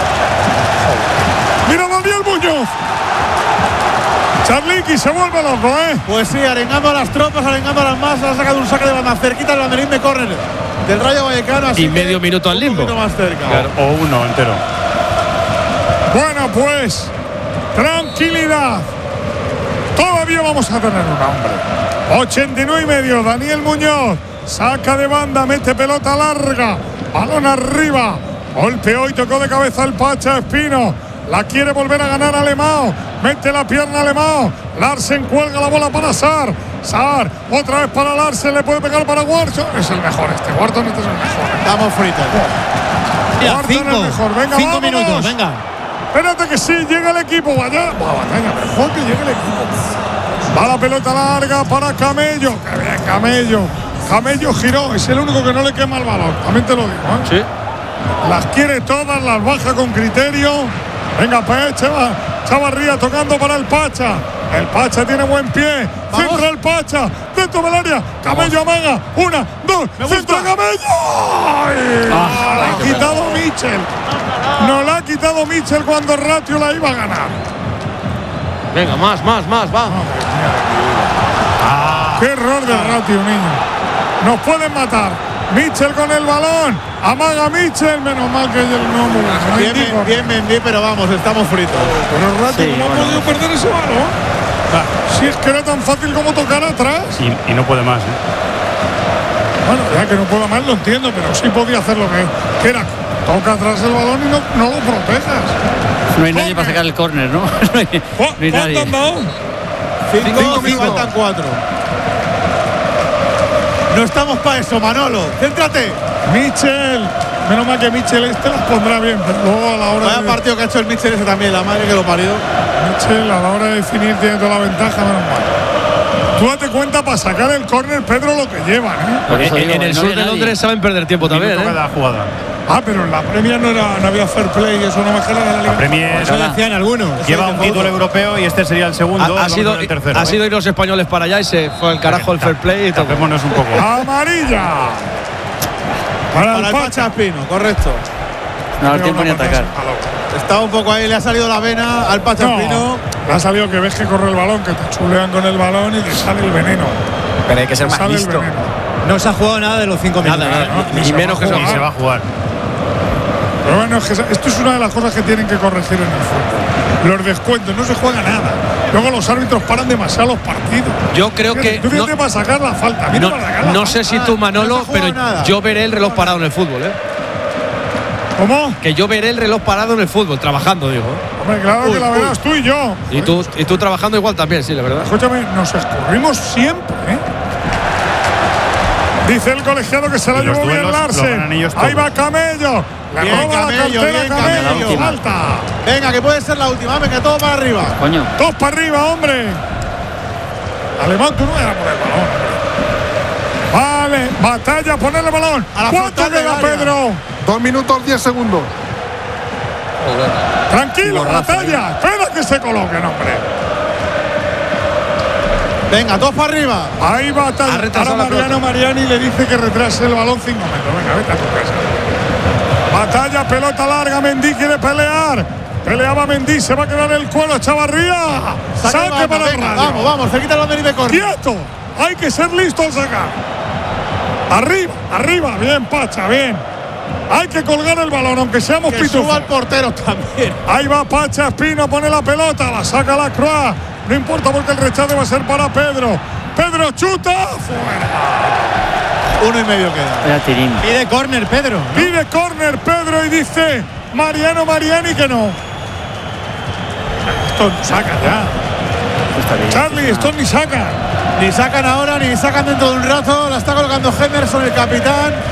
[SPEAKER 6] ¡Mira Daniel Muñoz! Charliqui se vuelve loco, ¿eh?
[SPEAKER 8] Pues sí, arengando a las tropas, arengando a las masas, ha sacado un saque de banda cerquita el banderín de córner del Rayo Vallecano. Así
[SPEAKER 1] y medio minuto al limbo.
[SPEAKER 8] Un poquito más cerca.
[SPEAKER 12] Claro, o uno entero.
[SPEAKER 6] Bueno, pues, tranquilidad. Todavía vamos a tener un hombre. ochenta y nueve y medio, Daniel Muñoz. Saca de banda, mete pelota larga. Balón arriba. Golpeó y tocó de cabeza el Pacha Espino. La quiere volver a ganar Alemão. Mete la pierna Alemão. Larsen cuelga la bola para Sar. Sar, otra vez para Larsen. Le puede pegar para Wharton. Es el mejor este. Wharton este es el mejor.
[SPEAKER 8] Estamos fritos.
[SPEAKER 6] Wharton es el mejor. Venga,
[SPEAKER 14] cinco
[SPEAKER 6] vámonos.
[SPEAKER 14] minutos, venga.
[SPEAKER 6] Espérate que sí, llega el equipo. Vaya, batalla, mejor que llegue el equipo. Va la pelota larga para Camello. Que bien, Camello. Camello giró. Es el único que no le quema el balón. También te lo digo, ¿eh?
[SPEAKER 1] Sí.
[SPEAKER 6] Las quiere todas, las baja con criterio. Venga, pues, Chava, Chavarría tocando para el Pacha. El Pacha tiene buen pie.
[SPEAKER 8] Vamos.
[SPEAKER 6] Centra el Pacha. Dentro del área. Camello amaga. Una, dos. Centra Camello. ¡Ay!
[SPEAKER 1] Ah,
[SPEAKER 6] no la ha quitado Mitchell. No la ha quitado Mitchell cuando Ratio la iba a ganar.
[SPEAKER 1] Venga, más, más, más, va.
[SPEAKER 6] Ah, qué error de Ratio, niño. Nos pueden matar. Mitchell con el balón. Amaga Mitchell. Menos mal que él no me.
[SPEAKER 8] Bien, bien, bien Mendy, pero vamos, estamos fritos.
[SPEAKER 6] Pero Ratio,
[SPEAKER 1] Sí,
[SPEAKER 6] ¿cómo
[SPEAKER 1] bueno.
[SPEAKER 6] ha podido perder ese balón? Si es que era tan fácil como tocar atrás.
[SPEAKER 12] Y, y no puede más, ¿eh?
[SPEAKER 6] Bueno, ya que no pueda más lo entiendo, pero sí podía hacer lo que, que era. Toca atrás el balón y no, no lo protejas.
[SPEAKER 3] No hay nadie para sacar el córner, ¿no? No hay, no hay
[SPEAKER 6] ¿Cuánto
[SPEAKER 3] nadie.
[SPEAKER 6] han dado?
[SPEAKER 8] Cinco,
[SPEAKER 6] Cinco,
[SPEAKER 8] cinco,
[SPEAKER 6] cinco.
[SPEAKER 8] faltan cuatro. No estamos para eso, Manolo. Céntrate.
[SPEAKER 6] Mitchell. Menos mal que Mitchell este las pondrá bien, pero luego a la hora
[SPEAKER 8] Vaya
[SPEAKER 6] de.
[SPEAKER 8] partido que ha hecho el Mitchell ese también, la madre que lo parió.
[SPEAKER 6] Mitchell a la hora de definir tiene toda la ventaja, menos mal. Tú date cuenta para sacar el córner, Pedro, lo que llevan, ¿eh?
[SPEAKER 3] Por eso
[SPEAKER 1] En,
[SPEAKER 3] digo,
[SPEAKER 1] en el
[SPEAKER 3] no
[SPEAKER 1] sur
[SPEAKER 3] había
[SPEAKER 1] de
[SPEAKER 3] nadie.
[SPEAKER 1] Londres saben perder tiempo también,
[SPEAKER 12] Minuto
[SPEAKER 1] ¿eh?
[SPEAKER 12] cada jugada.
[SPEAKER 6] Ah, pero en la Premier no, era, no había fair play y eso no me gela de la liga.
[SPEAKER 12] La Premier
[SPEAKER 14] Eso decían algunos.
[SPEAKER 12] lleva un título europeo y este sería el segundo.
[SPEAKER 1] Ha, ha
[SPEAKER 12] vamos
[SPEAKER 1] sido,
[SPEAKER 12] con el tercero.
[SPEAKER 1] ha
[SPEAKER 12] ¿eh?
[SPEAKER 1] sido ir los españoles para allá y se fue al carajo el fair play y todo.
[SPEAKER 12] Tapémonos un poco.
[SPEAKER 6] Amarilla. Para,
[SPEAKER 8] Para
[SPEAKER 6] el
[SPEAKER 8] el
[SPEAKER 6] Pacha.
[SPEAKER 8] Pacha Espino, correcto.
[SPEAKER 3] No da tiempo ni a atacar.
[SPEAKER 8] Está un poco ahí, le ha salido la vena al Pacha
[SPEAKER 6] No,
[SPEAKER 8] Espino.
[SPEAKER 6] le ha salido que ves que corre el balón, que te chulean con el balón y que sale el veneno.
[SPEAKER 14] Pero hay que ser más
[SPEAKER 6] Sale el
[SPEAKER 14] listo.
[SPEAKER 6] veneno.
[SPEAKER 14] No se ha jugado nada de los cinco minutos.
[SPEAKER 1] Nada, nada.
[SPEAKER 6] no,
[SPEAKER 1] Ni,
[SPEAKER 6] ni se
[SPEAKER 1] menos
[SPEAKER 6] va
[SPEAKER 1] que
[SPEAKER 6] a
[SPEAKER 1] se
[SPEAKER 12] Y se va a jugar.
[SPEAKER 6] Pero bueno, es que esto es una de las cosas que tienen que corregir en el fútbol. Los descuentos, no se juega nada. Luego los árbitros paran demasiado los partidos.
[SPEAKER 1] Yo creo que.
[SPEAKER 6] Tú
[SPEAKER 1] No,
[SPEAKER 6] fíjate para sacar la falta. Mira
[SPEAKER 1] no,
[SPEAKER 6] para sacar la
[SPEAKER 1] no
[SPEAKER 6] falta.
[SPEAKER 1] sé si tú, Manolo,
[SPEAKER 8] no se ha jugado
[SPEAKER 1] pero
[SPEAKER 8] nada.
[SPEAKER 1] yo veré el reloj parado en el fútbol, ¿eh?
[SPEAKER 6] ¿Cómo?
[SPEAKER 1] Que yo veré el reloj parado en el fútbol, trabajando, digo.
[SPEAKER 6] Hombre, claro
[SPEAKER 8] Uy,
[SPEAKER 6] que la
[SPEAKER 8] uy.
[SPEAKER 6] verás tú y yo.
[SPEAKER 1] Y tú, y tú trabajando igual también, sí, la verdad.
[SPEAKER 6] Escúchame, nos escurrimos siempre, ¿eh? Dice el colegiado que se la
[SPEAKER 12] Y los
[SPEAKER 6] llevó bien
[SPEAKER 12] duelos los ganan
[SPEAKER 6] Larsen.
[SPEAKER 12] ellos
[SPEAKER 6] Ahí
[SPEAKER 12] todos.
[SPEAKER 6] va Camello. Le
[SPEAKER 8] Bien,
[SPEAKER 6] roba
[SPEAKER 8] Camello,
[SPEAKER 6] la cartera
[SPEAKER 8] bien,
[SPEAKER 6] Camello.
[SPEAKER 8] Camello.
[SPEAKER 6] Falta.
[SPEAKER 8] Venga, que puede ser la última. Venga, todo para arriba.
[SPEAKER 3] Coño.
[SPEAKER 6] Dos para arriba, hombre. Alemán, tú no eras por el balón. Vale, batalla, ponerle balón.
[SPEAKER 8] A la
[SPEAKER 6] ¿Cuánto
[SPEAKER 8] frontal del
[SPEAKER 6] queda,
[SPEAKER 8] área.
[SPEAKER 6] Pedro?
[SPEAKER 13] Dos minutos, diez segundos.
[SPEAKER 6] Tranquilo, batalla. Espera que se coloquen, hombre.
[SPEAKER 8] Venga, todos para arriba.
[SPEAKER 6] Ahí va
[SPEAKER 1] Ha
[SPEAKER 6] Ahora
[SPEAKER 1] retrasado la
[SPEAKER 6] Mariano
[SPEAKER 1] pelota.
[SPEAKER 6] Mariani le dice que retrase el balón cinco metros. Venga, vete a tu casa. Batalla, pelota larga. Mendy quiere pelear. Peleaba Mendy, se va a quedar el cuero. Chavarría.
[SPEAKER 8] Saca
[SPEAKER 6] Saque
[SPEAKER 8] banda,
[SPEAKER 6] para el
[SPEAKER 8] venga,
[SPEAKER 6] radio.
[SPEAKER 8] Vamos, vamos, se quita el banderín de córner.
[SPEAKER 6] ¡Quieto! Hay que ser listo al sacar. Arriba, arriba. Bien, Pacha, bien. Hay que colgar el balón, aunque seamos
[SPEAKER 8] que
[SPEAKER 6] pitufos.
[SPEAKER 8] suba el portero también.
[SPEAKER 6] Ahí va Pacha Espino, pone la pelota, la saca la Croix. No importa porque el rechace va a ser para Pedro. Pedro chuta. Fuera.
[SPEAKER 8] Uno y medio queda.
[SPEAKER 12] Pide córner, Pedro. ¿no?
[SPEAKER 6] Pide córner, Pedro, y dice Mariano Mariani que no. Esto saca ya. Charlie, esto ni saca.
[SPEAKER 8] Ni sacan ahora, ni sacan dentro de un rato. La está colgando Henderson, el capitán.